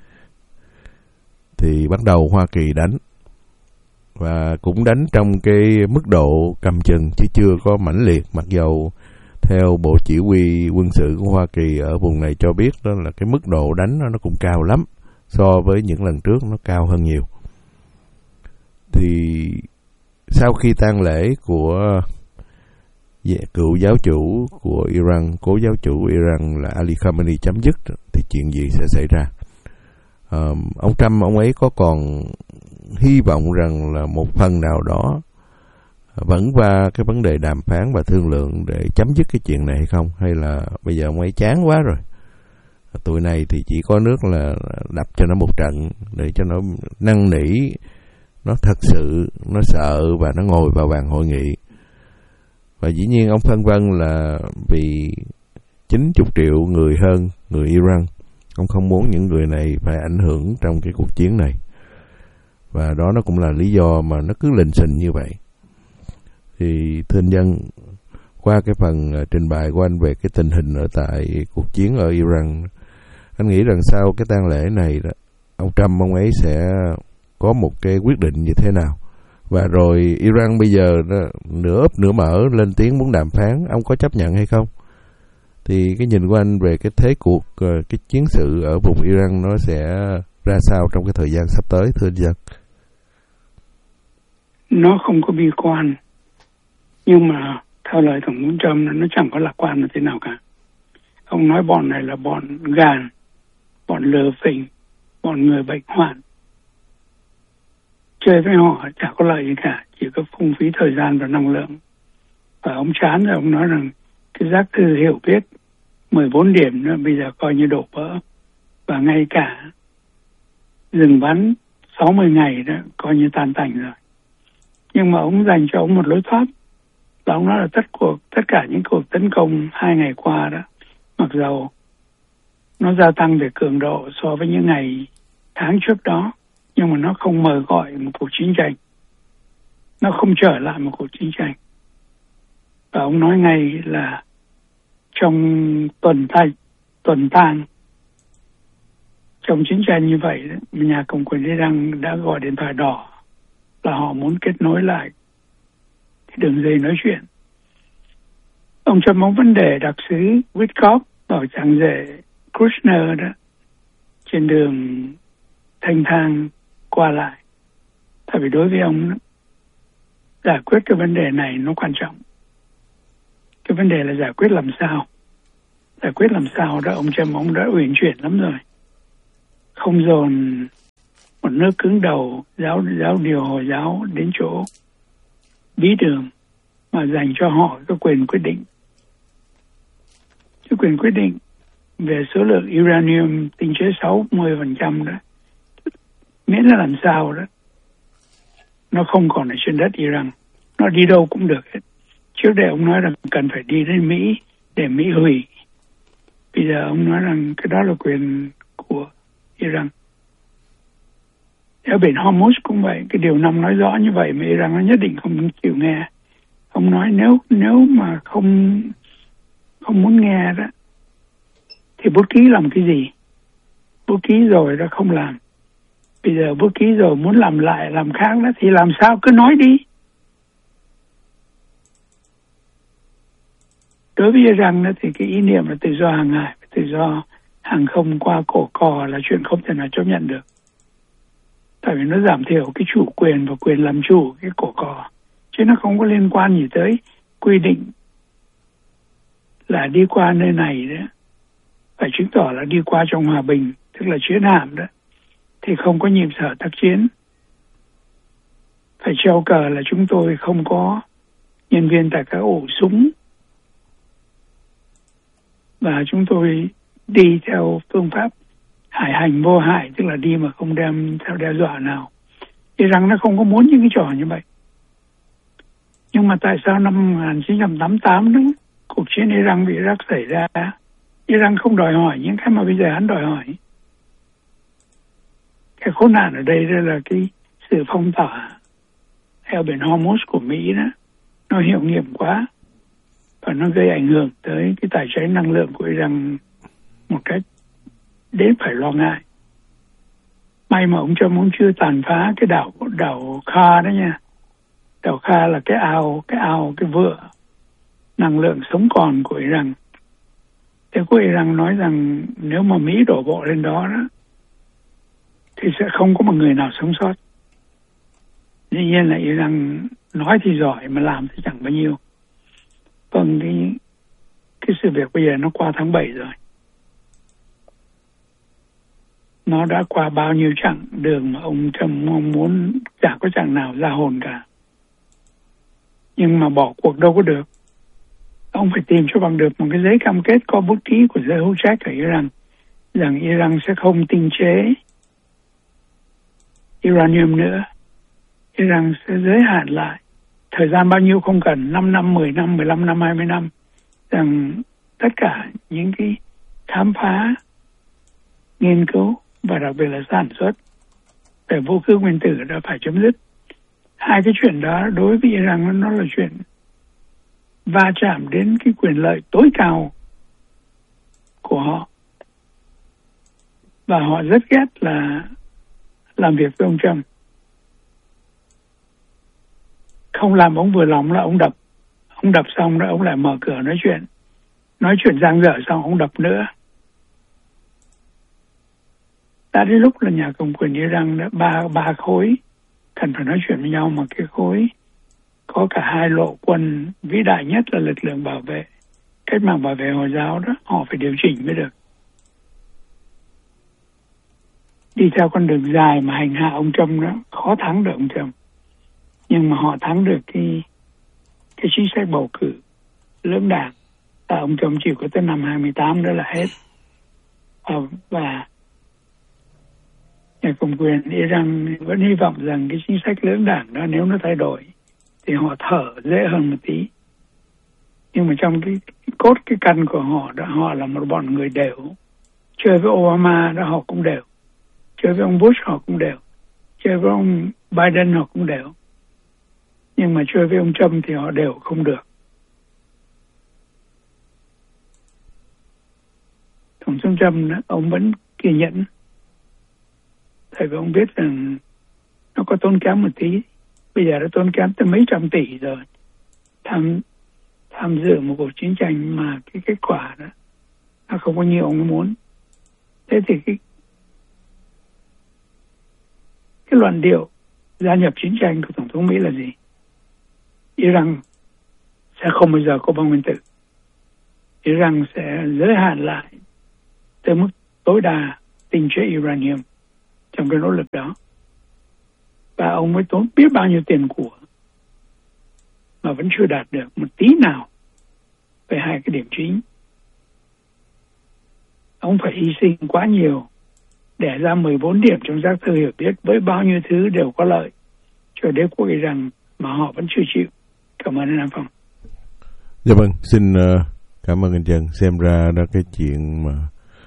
Thì bắt đầu Hoa Kỳ đánh. Và cũng đánh trong cái mức độ cầm chừng chứ chưa có mãnh liệt, mặc dầu theo Bộ Chỉ huy quân sự của Hoa Kỳ ở vùng này cho biết đó là cái mức độ đánh nó cũng cao lắm, so với những lần trước nó cao hơn nhiều. Thì sau khi tang lễ của cựu giáo chủ của Iran, cố giáo chủ Iran là Ali Khamenei chấm dứt, thì chuyện gì sẽ xảy ra? À, ông Trump ông ấy có còn hy vọng rằng là một phần nào đó vẫn qua cái vấn đề đàm phán và thương lượng để chấm dứt cái chuyện này hay không? Hay là bây giờ ông ấy chán quá rồi, tụi này thì chỉ có nước là đập cho nó một trận để cho nó năn nỉ, nó thật sự nó sợ và nó ngồi vào bàn hội nghị. Và dĩ nhiên ông phân vân là vì chín mươi triệu người hơn người Iran, ông không muốn những người này phải ảnh hưởng trong cái cuộc chiến này. Và đó nó cũng là lý do mà nó cứ lình xình như vậy. Thì thưa anh dân, qua cái phần trình bày của anh về cái tình hình ở tại cuộc chiến ở Iran, anh nghĩ rằng sau cái tang lễ này đó, ông Trump ông ấy sẽ có một cái quyết định như thế nào? Và rồi Iran bây giờ đó, nửa úp nửa mở lên tiếng muốn đàm phán, ông có chấp nhận hay không? Thì cái nhìn của anh về cái thế cuộc, cái chiến sự ở vùng Iran nó sẽ ra sao trong cái thời gian sắp tới, thưa anh dân? Nó không có bi quan, nhưng mà theo lời Tổng thống Trump nó chẳng có lạc quan là thế nào cả. Ông nói bọn này là bọn gàn, bọn lừa phỉnh, bọn người bệnh hoạn. Chơi với họ chẳng có lợi gì cả, chỉ có phung phí thời gian và năng lượng. Và ông chán rồi, ông nói rằng cái giác thư hiểu biết mười bốn điểm nữa bây giờ coi như đổ vỡ. Và ngay cả dừng bắn sáu mươi ngày đó coi như tan tành rồi. Nhưng mà ông dành cho ông một lối thoát. Và ông nói là tất cuộc, tất cả những cuộc tấn công hai ngày qua đó, mặc dầu nó gia tăng về cường độ so với những ngày tháng trước đó, nhưng mà nó không mời gọi một cuộc chiến tranh. Nó không trở lại một cuộc chiến tranh. Và ông nói ngay là trong tuần thay, tuần tang, trong chiến tranh như vậy, nhà cầm quyền Iran đã gọi điện thoại đỏ là họ muốn kết nối lại cái đường dây nói chuyện. Ông Trump mong vấn đề đặc sứ Witkoff bảo chàng rể Kushner đó trên đường thanh thang qua lại. Tại vì đối với ông đó, giải quyết cái vấn đề này nó quan trọng. Cái vấn đề là giải quyết làm sao. Giải quyết làm sao đó, ông Trump ông đã uyển chuyển lắm rồi. Không dồn một nước cứng đầu giáo giáo điều Hồi giáo đến chỗ bí đường, mà dành cho họ cái quyền quyết định. Cái quyền quyết định về số lượng uranium tinh chế sáu mươi phần trăm đó, miễn là làm sao đó nó không còn ở trên đất Iran, nó đi đâu cũng được hết. Trước đây ông nói rằng cần phải đi đến Mỹ để Mỹ hủy. Bây giờ ông nói rằng cái đó là quyền của Iran. Ở biển Hormuz cũng vậy, cái điều năm nói rõ như vậy mà Iran nó nhất định không chịu nghe. Ông nói nếu nếu mà không không muốn nghe đó thì bút ký làm cái gì? Bút ký rồi đó không làm. Bây giờ bút ký rồi muốn làm lại làm khác đó thì làm sao, cứ nói đi. Đối với Iran đó thì cái ý niệm là tự do hàng hải, tự do hàng không qua cổ cò là chuyện không thể nào chấp nhận được. Tại vì nó giảm thiểu cái chủ quyền và quyền làm chủ cái cổ cò, chứ nó không có liên quan gì tới quy định là đi qua nơi này đó phải chứng tỏ là đi qua trong hòa bình, tức là chiến hạm đó thì không có nhịp sở tác chiến, phải treo cờ là chúng tôi không có nhân viên tại các ổ súng và chúng tôi đi theo phương pháp hải hành vô hại, tức là đi mà không đem theo đe dọa nào. Thì rằng nó không có muốn những cái trò như vậy. Nhưng mà tại sao năm một nghìn chín trăm tám mươi tám đó, cuộc chiến Iran bị Iraq xảy ra, Iran không đòi hỏi những cái mà bây giờ hắn đòi hỏi. Cái khốn nạn ở đây đó là cái sự phong tỏa eo biển Hormuz của Mỹ đó, nó hiệu nghiệm quá và nó gây ảnh hưởng tới cái tài chính năng lượng của Iran một cách đến phải lo ngại. May mà ông Trump ông chưa tàn phá cái đảo đảo Kha đó nha. Đảo Kha là cái ao, cái ao, cái vựa năng lượng sống còn của Iran. Thế của Iran nói rằng nếu mà Mỹ đổ bộ lên đó đó thì sẽ không có một người nào sống sót. Dĩ nhiên là Iran nói thì giỏi mà làm thì chẳng bao nhiêu. Vâng, cái, cái sự việc bây giờ nó qua tháng bảy rồi. Nó đã qua bao nhiêu chặng đường mà ông Trump mong muốn, chả có chặng nào ra hồn cả. Nhưng mà bỏ cuộc đâu có được. Ông phải tìm cho bằng được một cái giấy cam kết có bút ký của giới hữu trách ở Iran rằng Iran sẽ không tinh chế uranium nữa. Iran sẽ giới hạn lại thời gian bao nhiêu không cần, năm năm, mười năm, mười lăm năm, hai mươi năm, rằng tất cả những cái khám phá, nghiên cứu và đặc biệt là sản xuất về vũ khí nguyên tử đã phải chấm dứt. Hai cái chuyện đó đối với Iran nó là chuyện va chạm đến cái quyền lợi tối cao của họ. Và họ rất ghét là làm việc với ông Trump. Không làm ông vừa lòng là ông đập. Ông đập xong rồi ông lại mở cửa nói chuyện. Nói chuyện giang dở xong ông đập nữa. Đã đến lúc là nhà cầm quyền Iran đã ba, ba khối cần phải nói chuyện với nhau, mà cái khối có cả hai lộ quân vĩ đại nhất là lực lượng bảo vệ, cách mạng bảo vệ Hồi giáo đó, họ phải điều chỉnh mới được. Đi theo con đường dài mà hành hạ ông Trump đó, khó thắng được ông Trump. Nhưng mà họ thắng được cái cái chính sách bầu cử lưỡng đảng. Và ông Trump chỉ có tới năm hai mươi tám đó là hết. À, và nhà cầm quyền Iran vẫn hy vọng rằng cái chính sách lưỡng đảng đó nếu nó thay đổi thì họ thở dễ hơn một tí. Nhưng mà trong cái, cái cốt cái căn của họ đó, họ là một bọn người đều. Chơi với Obama đó họ cũng đều, chơi với ông Bush họ cũng đều, chơi với ông Biden họ cũng đều. Nhưng mà chơi với ông Trump thì họ đều không được. Tổng thống Trump đó, ông vẫn kiên nhẫn. Tại vì ông biết rằng nó có tốn kém một tí. Bây giờ đã tốn kém tới mấy trăm tỷ rồi. Tham, tham dự một cuộc chiến tranh mà cái kết quả đó nó không có nhiều ông muốn. Thế thì cái cái luận điệu gia nhập chiến tranh của Tổng thống Mỹ là gì? Iran sẽ không bao giờ có bom nguyên tử. Iran sẽ giới hạn lại tới mức tối đa tinh chế uranium trong cái nỗ lực đó. Và ông mới tốn biết bao nhiêu tiền của mà vẫn chưa đạt được một tí nào về hai cái điểm chính. Ông phải hy sinh quá nhiều để ra mười bốn điểm trong giác thư hiểu biết với bao nhiêu thứ đều có lợi cho đế quốc Iran mà họ vẫn chưa chịu. Cảm ơn anh Nam Phong. Dạ vâng, xin uh, cảm ơn anh Trần. Xem ra đó cái chuyện mà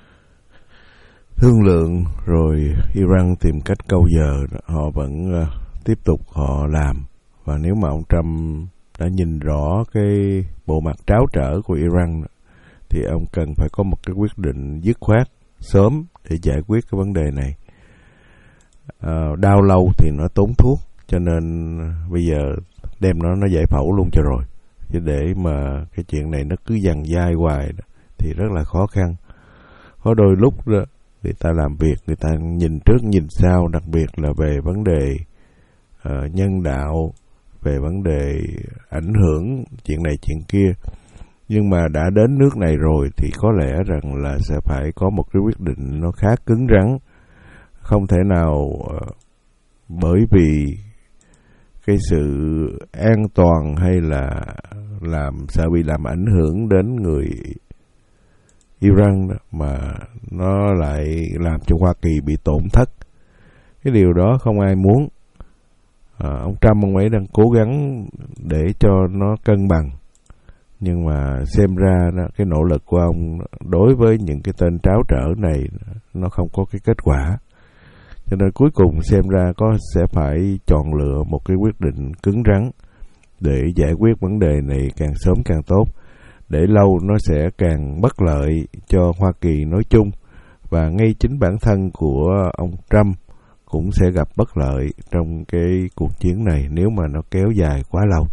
thương lượng rồi Iran tìm cách câu giờ, họ vẫn uh, tiếp tục họ làm. Và nếu mà ông Trump đã nhìn rõ cái bộ mặt tráo trở của Iran thì ông cần phải có một cái quyết định dứt khoát sớm để giải quyết cái vấn đề này. Uh, đau lâu thì nó tốn thuốc, cho nên bây giờ đem nó nó giải phẫu luôn cho rồi. Chứ để mà cái chuyện này nó cứ dằn dai hoài thì rất là khó khăn. Có đôi lúc đó, người ta làm việc, người ta nhìn trước nhìn sau, đặc biệt là về vấn đề uh, nhân đạo, về vấn đề ảnh hưởng chuyện này chuyện kia. Nhưng mà đã đến nước này rồi thì có lẽ rằng là sẽ phải có một cái quyết định nó khá cứng rắn. Không thể nào uh, bởi vì cái sự an toàn hay là làm sợ bị làm ảnh hưởng đến người Iran đó, mà nó lại làm cho Hoa Kỳ bị tổn thất. Cái điều đó không ai muốn. À, ông Trump ông ấy đang cố gắng để cho nó cân bằng, nhưng mà xem ra đó, cái nỗ lực của ông đối với những cái tên tráo trở này nó không có cái kết quả. Cho nên cuối cùng xem ra có sẽ phải chọn lựa một cái quyết định cứng rắn để giải quyết vấn đề này càng sớm càng tốt. Để lâu nó sẽ càng bất lợi cho Hoa Kỳ nói chung, và ngay chính bản thân của ông Trump cũng sẽ gặp bất lợi trong cái cuộc chiến này nếu mà nó kéo dài quá lâu.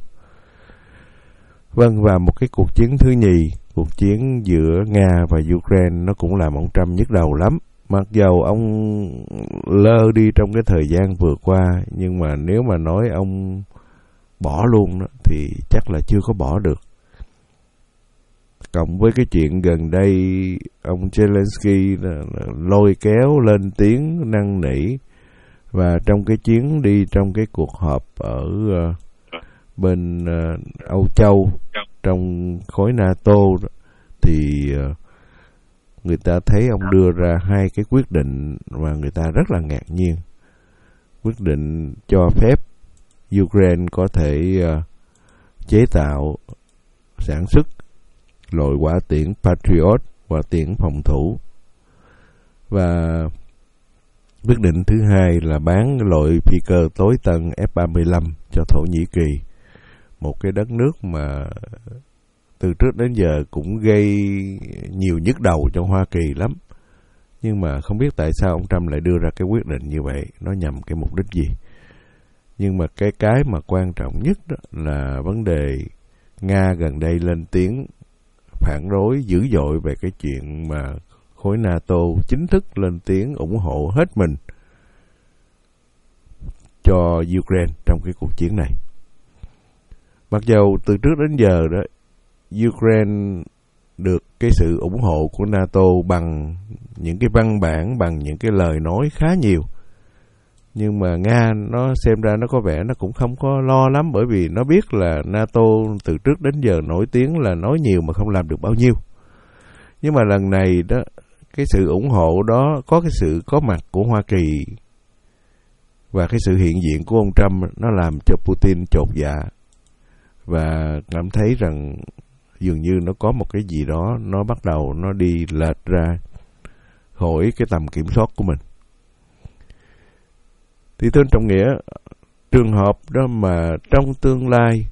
Vâng, và một cái cuộc chiến thứ nhì, cuộc chiến giữa Nga và Ukraine, nó cũng làm ông Trump nhức đầu lắm. Mặc dầu ông lơ đi trong cái thời gian vừa qua, nhưng mà nếu mà nói ông bỏ luôn đó, thì chắc là chưa có bỏ được. Cộng với cái chuyện gần đây ông Zelensky lôi kéo lên tiếng năn nỉ, và trong cái chuyến đi trong cái cuộc họp ở uh, bên uh, Âu Châu trong khối NATO đó, thì uh, người ta thấy ông đưa ra hai cái quyết định mà người ta rất là ngạc nhiên. Quyết định cho phép Ukraine có thể uh, chế tạo, sản xuất loại hỏa tiễn Patriot, hỏa tiễn phòng thủ. Và quyết định thứ hai là bán loại phi cơ tối tân F ba mươi lăm cho Thổ Nhĩ Kỳ, một cái đất nước mà từ trước đến giờ cũng gây nhiều nhức đầu cho Hoa Kỳ lắm. Nhưng mà không biết tại sao ông Trump lại đưa ra cái quyết định như vậy, nó nhằm cái mục đích gì. Nhưng mà cái cái mà quan trọng nhất đó là vấn đề Nga gần đây lên tiếng phản đối dữ dội về cái chuyện mà khối NATO chính thức lên tiếng ủng hộ hết mình cho Ukraine trong cái cuộc chiến này. Mặc dầu từ trước đến giờ đó, Ukraine được cái sự ủng hộ của NATO bằng những cái văn bản, bằng những cái lời nói khá nhiều. Nhưng mà Nga nó xem ra nó có vẻ nó cũng không có lo lắm, bởi vì nó biết là NATO từ trước đến giờ nổi tiếng là nói nhiều mà không làm được bao nhiêu. Nhưng mà lần này đó, cái sự ủng hộ đó có cái sự có mặt của Hoa Kỳ và cái sự hiện diện của ông Trump, nó làm cho Putin chột dạ và cảm thấy rằng dường như nó có một cái gì đó nó bắt đầu nó đi lệch ra khỏi cái tầm kiểm soát của mình. Thì tên trọng nghĩa, trường hợp đó mà trong tương lai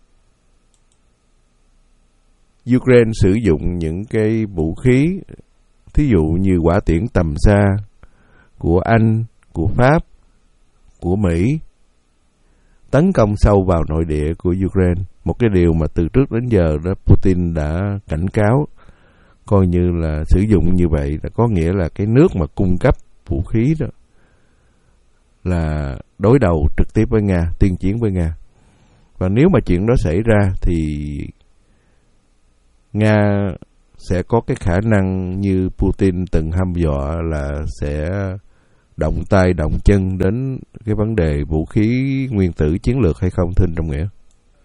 Ukraine sử dụng những cái vũ khí, thí dụ như hỏa tiễn tầm xa của Anh, của Pháp, của Mỹ, tấn công sâu vào nội địa của Ukraine, một cái điều mà từ trước đến giờ đó Putin đã cảnh cáo, coi như là sử dụng như vậy là có nghĩa là cái nước mà cung cấp vũ khí đó là đối đầu trực tiếp với Nga, tuyên chiến với Nga. Và nếu mà chuyện đó xảy ra thì Nga sẽ có cái khả năng như Putin từng hăm dọa là sẽ động tay động chân đến cái vấn đề vũ khí nguyên tử chiến lược hay không, thưa anh Trọng Nghĩa?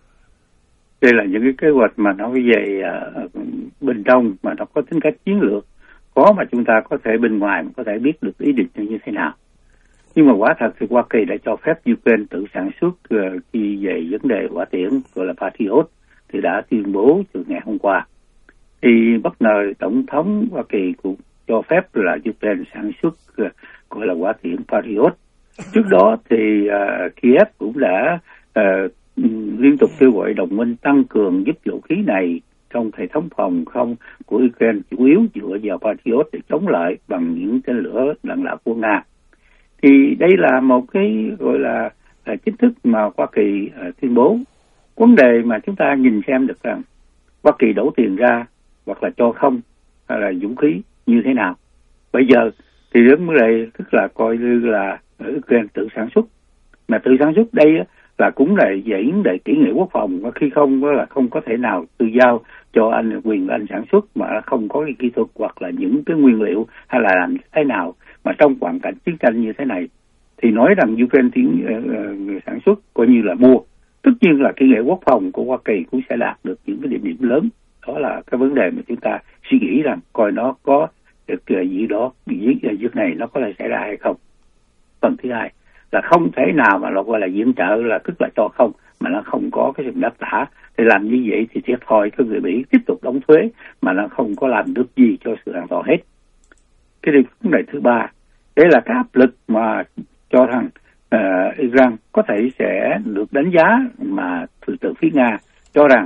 Đây là những cái kế hoạch mà nó về uh, bên trong mà nó có tính cách chiến lược, khó mà chúng ta có thể bên ngoài mà có thể biết được ý định như thế nào. Nhưng mà quả thật thì Hoa Kỳ đã cho phép Ukraine tự sản xuất uh, khi về vấn đề hỏa tiễn gọi là Patriot thì đã tuyên bố từ ngày hôm qua. Thì bất ngờ Tổng thống Hoa Kỳ cũng cho phép là Ukraine sản xuất uh, gọi là hỏa tiễn Patriot. Trước đó thì uh, Kiev cũng đã uh, liên tục kêu gọi đồng minh tăng cường giúp vũ khí này trong hệ thống phòng không của Ukraine, chủ yếu dựa vào Patriot để chống lại bằng những tên lửa đạn đạo của Nga. Thì đây là một cái gọi là uh, chính thức mà Hoa Kỳ uh, tuyên bố. Vấn đề mà chúng ta nhìn xem được rằng Hoa Kỳ đổ tiền ra hoặc là cho không hay là vũ khí như thế nào. Bây giờ thì vấn đề tức là coi như là Ukraine tự sản xuất. Mà tự sản xuất đây là cũng là vấn đề kỹ nghệ quốc phòng, khi không là không có thể nào tự giao cho anh quyền anh sản xuất mà không có cái kỹ thuật hoặc là những cái nguyên liệu hay là làm thế nào mà trong hoàn cảnh chiến tranh như thế này thì nói rằng Ukraine tiến uh, sản xuất coi như là mua, tất nhiên là kỹ nghệ quốc phòng của Hoa Kỳ cũng sẽ đạt được những cái điểm điểm lớn. Đó là cái vấn đề mà chúng ta suy nghĩ rằng coi nó có được gì đó việc này nó có thể xảy ra hay không. Phần thứ hai là không thể nào mà nó gọi là viện trợ là tức là cho không mà nó không có cái sự đáp trả, thì làm như vậy thì thiệt thòi cho người Mỹ tiếp tục đóng thuế mà nó không có làm được gì cho sự an toàn hết. Cái điều vấn đề thứ ba, đây là cái áp lực mà cho rằng uh, Iran có thể sẽ được đánh giá mà từ từ phía Nga cho rằng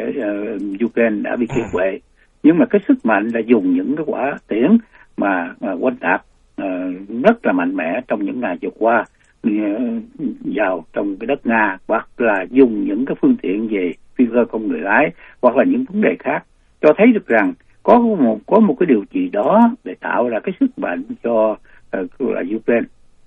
uh, Ukraine đã bị kiệt quệ, nhưng mà cái sức mạnh là dùng những cái quả tiễn mà, mà oanh tạc uh, rất là mạnh mẽ trong những ngày vừa qua uh, vào trong cái đất Nga, hoặc là dùng những cái phương tiện về phi cơ không người lái hoặc là những vấn đề khác, cho thấy được rằng có một có một cái điều gì đó để tạo ra cái sức mạnh cho uh, là Ukraine.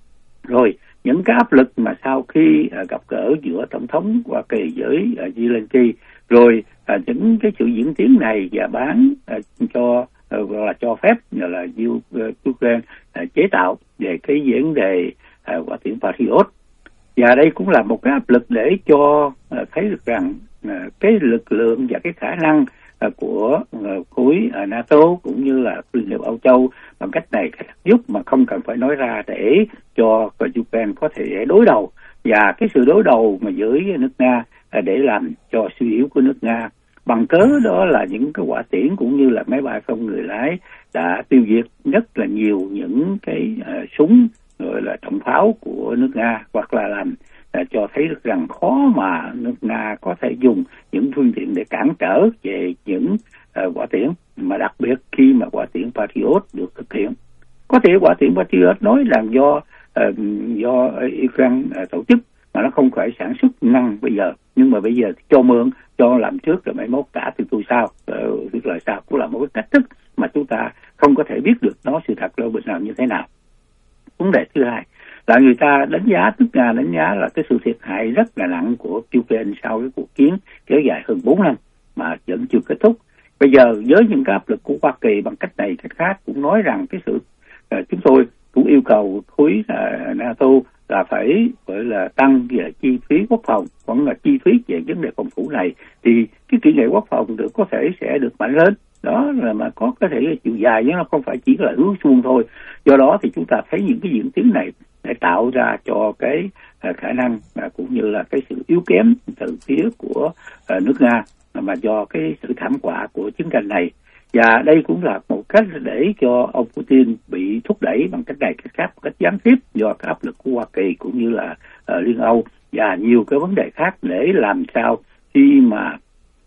Rồi những cái áp lực mà sau khi uh, gặp gỡ giữa tổng thống Hoa Kỳ với uh, Zelensky, rồi uh, những cái sự diễn tiến này và bán uh, cho uh, là cho phép là uh, Ukraine uh, chế tạo về cái vấn đề uh, hỏa tiễn Patriot, và đây cũng là một cái áp lực để cho uh, thấy được rằng uh, cái lực lượng và cái khả năng của khối NATO cũng như là Liên hiệp Âu Châu bằng cách này giúp mà không cần phải nói ra để cho Ukraine có thể đối đầu, và cái sự đối đầu mà với nước Nga để làm cho suy yếu của nước Nga. Bằng cớ đó là những cái hỏa tiễn cũng như là máy bay không người lái đã tiêu diệt rất là nhiều những cái uh, súng gọi là trọng pháo của nước Nga, hoặc là làm uh, cho thấy được rằng khó mà nước Nga có thể dùng những phương tiện để cản trở về những uh, hỏa tiễn, mà đặc biệt khi mà hỏa tiễn Patriot được thực hiện. Có thể hỏa tiễn Patriot nói là do uh, do Ukraine uh, tổ chức mà nó không phải sản xuất năng bây giờ, nhưng mà bây giờ cho mượn, cho làm trước rồi mấy mốt trả từ tôi sau, tức là sao cũng là một cái cách thức mà chúng ta không có thể biết được nó sự thật đâu bên nào như thế nào. Vấn đề thứ hai là người ta đánh giá, tức là đánh giá là cái sự thiệt hại rất là nặng của Ukraine sau cái cuộc chiến kéo dài hơn bốn năm mà vẫn chưa kết thúc. Bây giờ với những cái áp lực của Hoa Kỳ bằng cách này cách khác cũng nói rằng cái sự uh, chúng tôi cũng yêu cầu khối uh, NATO là phải gọi là tăng về chi phí quốc phòng, còn là chi phí về vấn đề phòng thủ này thì cái kỹ nghệ quốc phòng được có thể sẽ được mạnh lên. Đó là mà có có thể là chiều dài, nhưng nó không phải chỉ là hướng suông thôi. Do đó thì chúng ta thấy những cái diễn tiến này để tạo ra cho cái uh, khả năng uh, cũng như là cái sự yếu kém từ phía của uh, nước Nga mà do cái sự thảm họa của chiến tranh này. Và đây cũng là một cách để cho ông Putin bị thúc đẩy bằng cách này cách khác, một cách gián tiếp do cái áp lực của Hoa Kỳ cũng như là uh, Liên Âu và nhiều cái vấn đề khác, để làm sao khi mà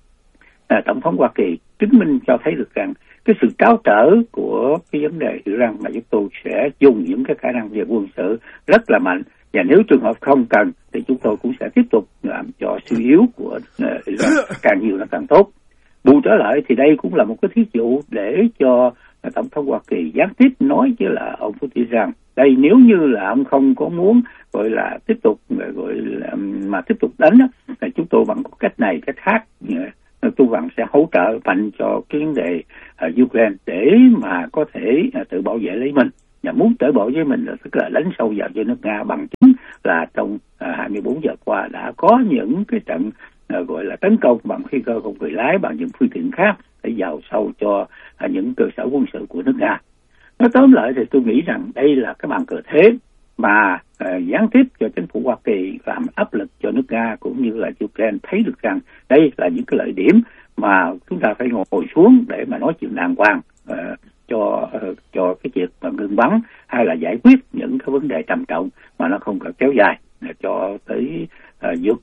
uh, Tổng thống Hoa Kỳ chứng minh cho thấy được rằng cái sự tráo trở của cái vấn đề Iran mà chúng tôi sẽ dùng những cái khả năng về quân sự rất là mạnh, và nếu trường hợp không cần thì chúng tôi cũng sẽ tiếp tục làm cho suy yếu của uh, Iran càng nhiều là càng tốt. Bù trở lại thì đây cũng là một cái thí dụ để cho Tổng thống Hoa Kỳ gián tiếp nói với là ông Putin rằng đây, nếu như là ông không có muốn gọi là tiếp tục gọi là mà tiếp tục đánh thì chúng tôi bằng cách này cách khác tôi vẫn sẽ hỗ trợ mạnh cho cái vấn đề uh, Ukraine để mà có thể uh, tự bảo vệ lấy mình. Và muốn tự bảo vệ mình là tức là đánh sâu vào cho nước Nga, bằng chứng là trong uh, hai mươi bốn giờ qua đã có những cái trận uh, gọi là tấn công bằng phi cơ không người lái, bằng những phương tiện khác để vào sâu cho uh, những cơ sở quân sự của nước Nga. Nói tóm lại thì tôi nghĩ rằng đây là cái bàn cờ thế mà uh, gián tiếp cho chính phủ Hoa Kỳ làm áp lực cho nước Nga cũng như là Ukraine thấy được rằng đây là những cái lợi điểm mà chúng ta phải ngồi xuống để mà nói chuyện đàng hoàng uh, cho uh, cho cái việc mà ngừng bắn hay là giải quyết những cái vấn đề trầm trọng mà nó không cần kéo dài uh, cho tới uh, vượt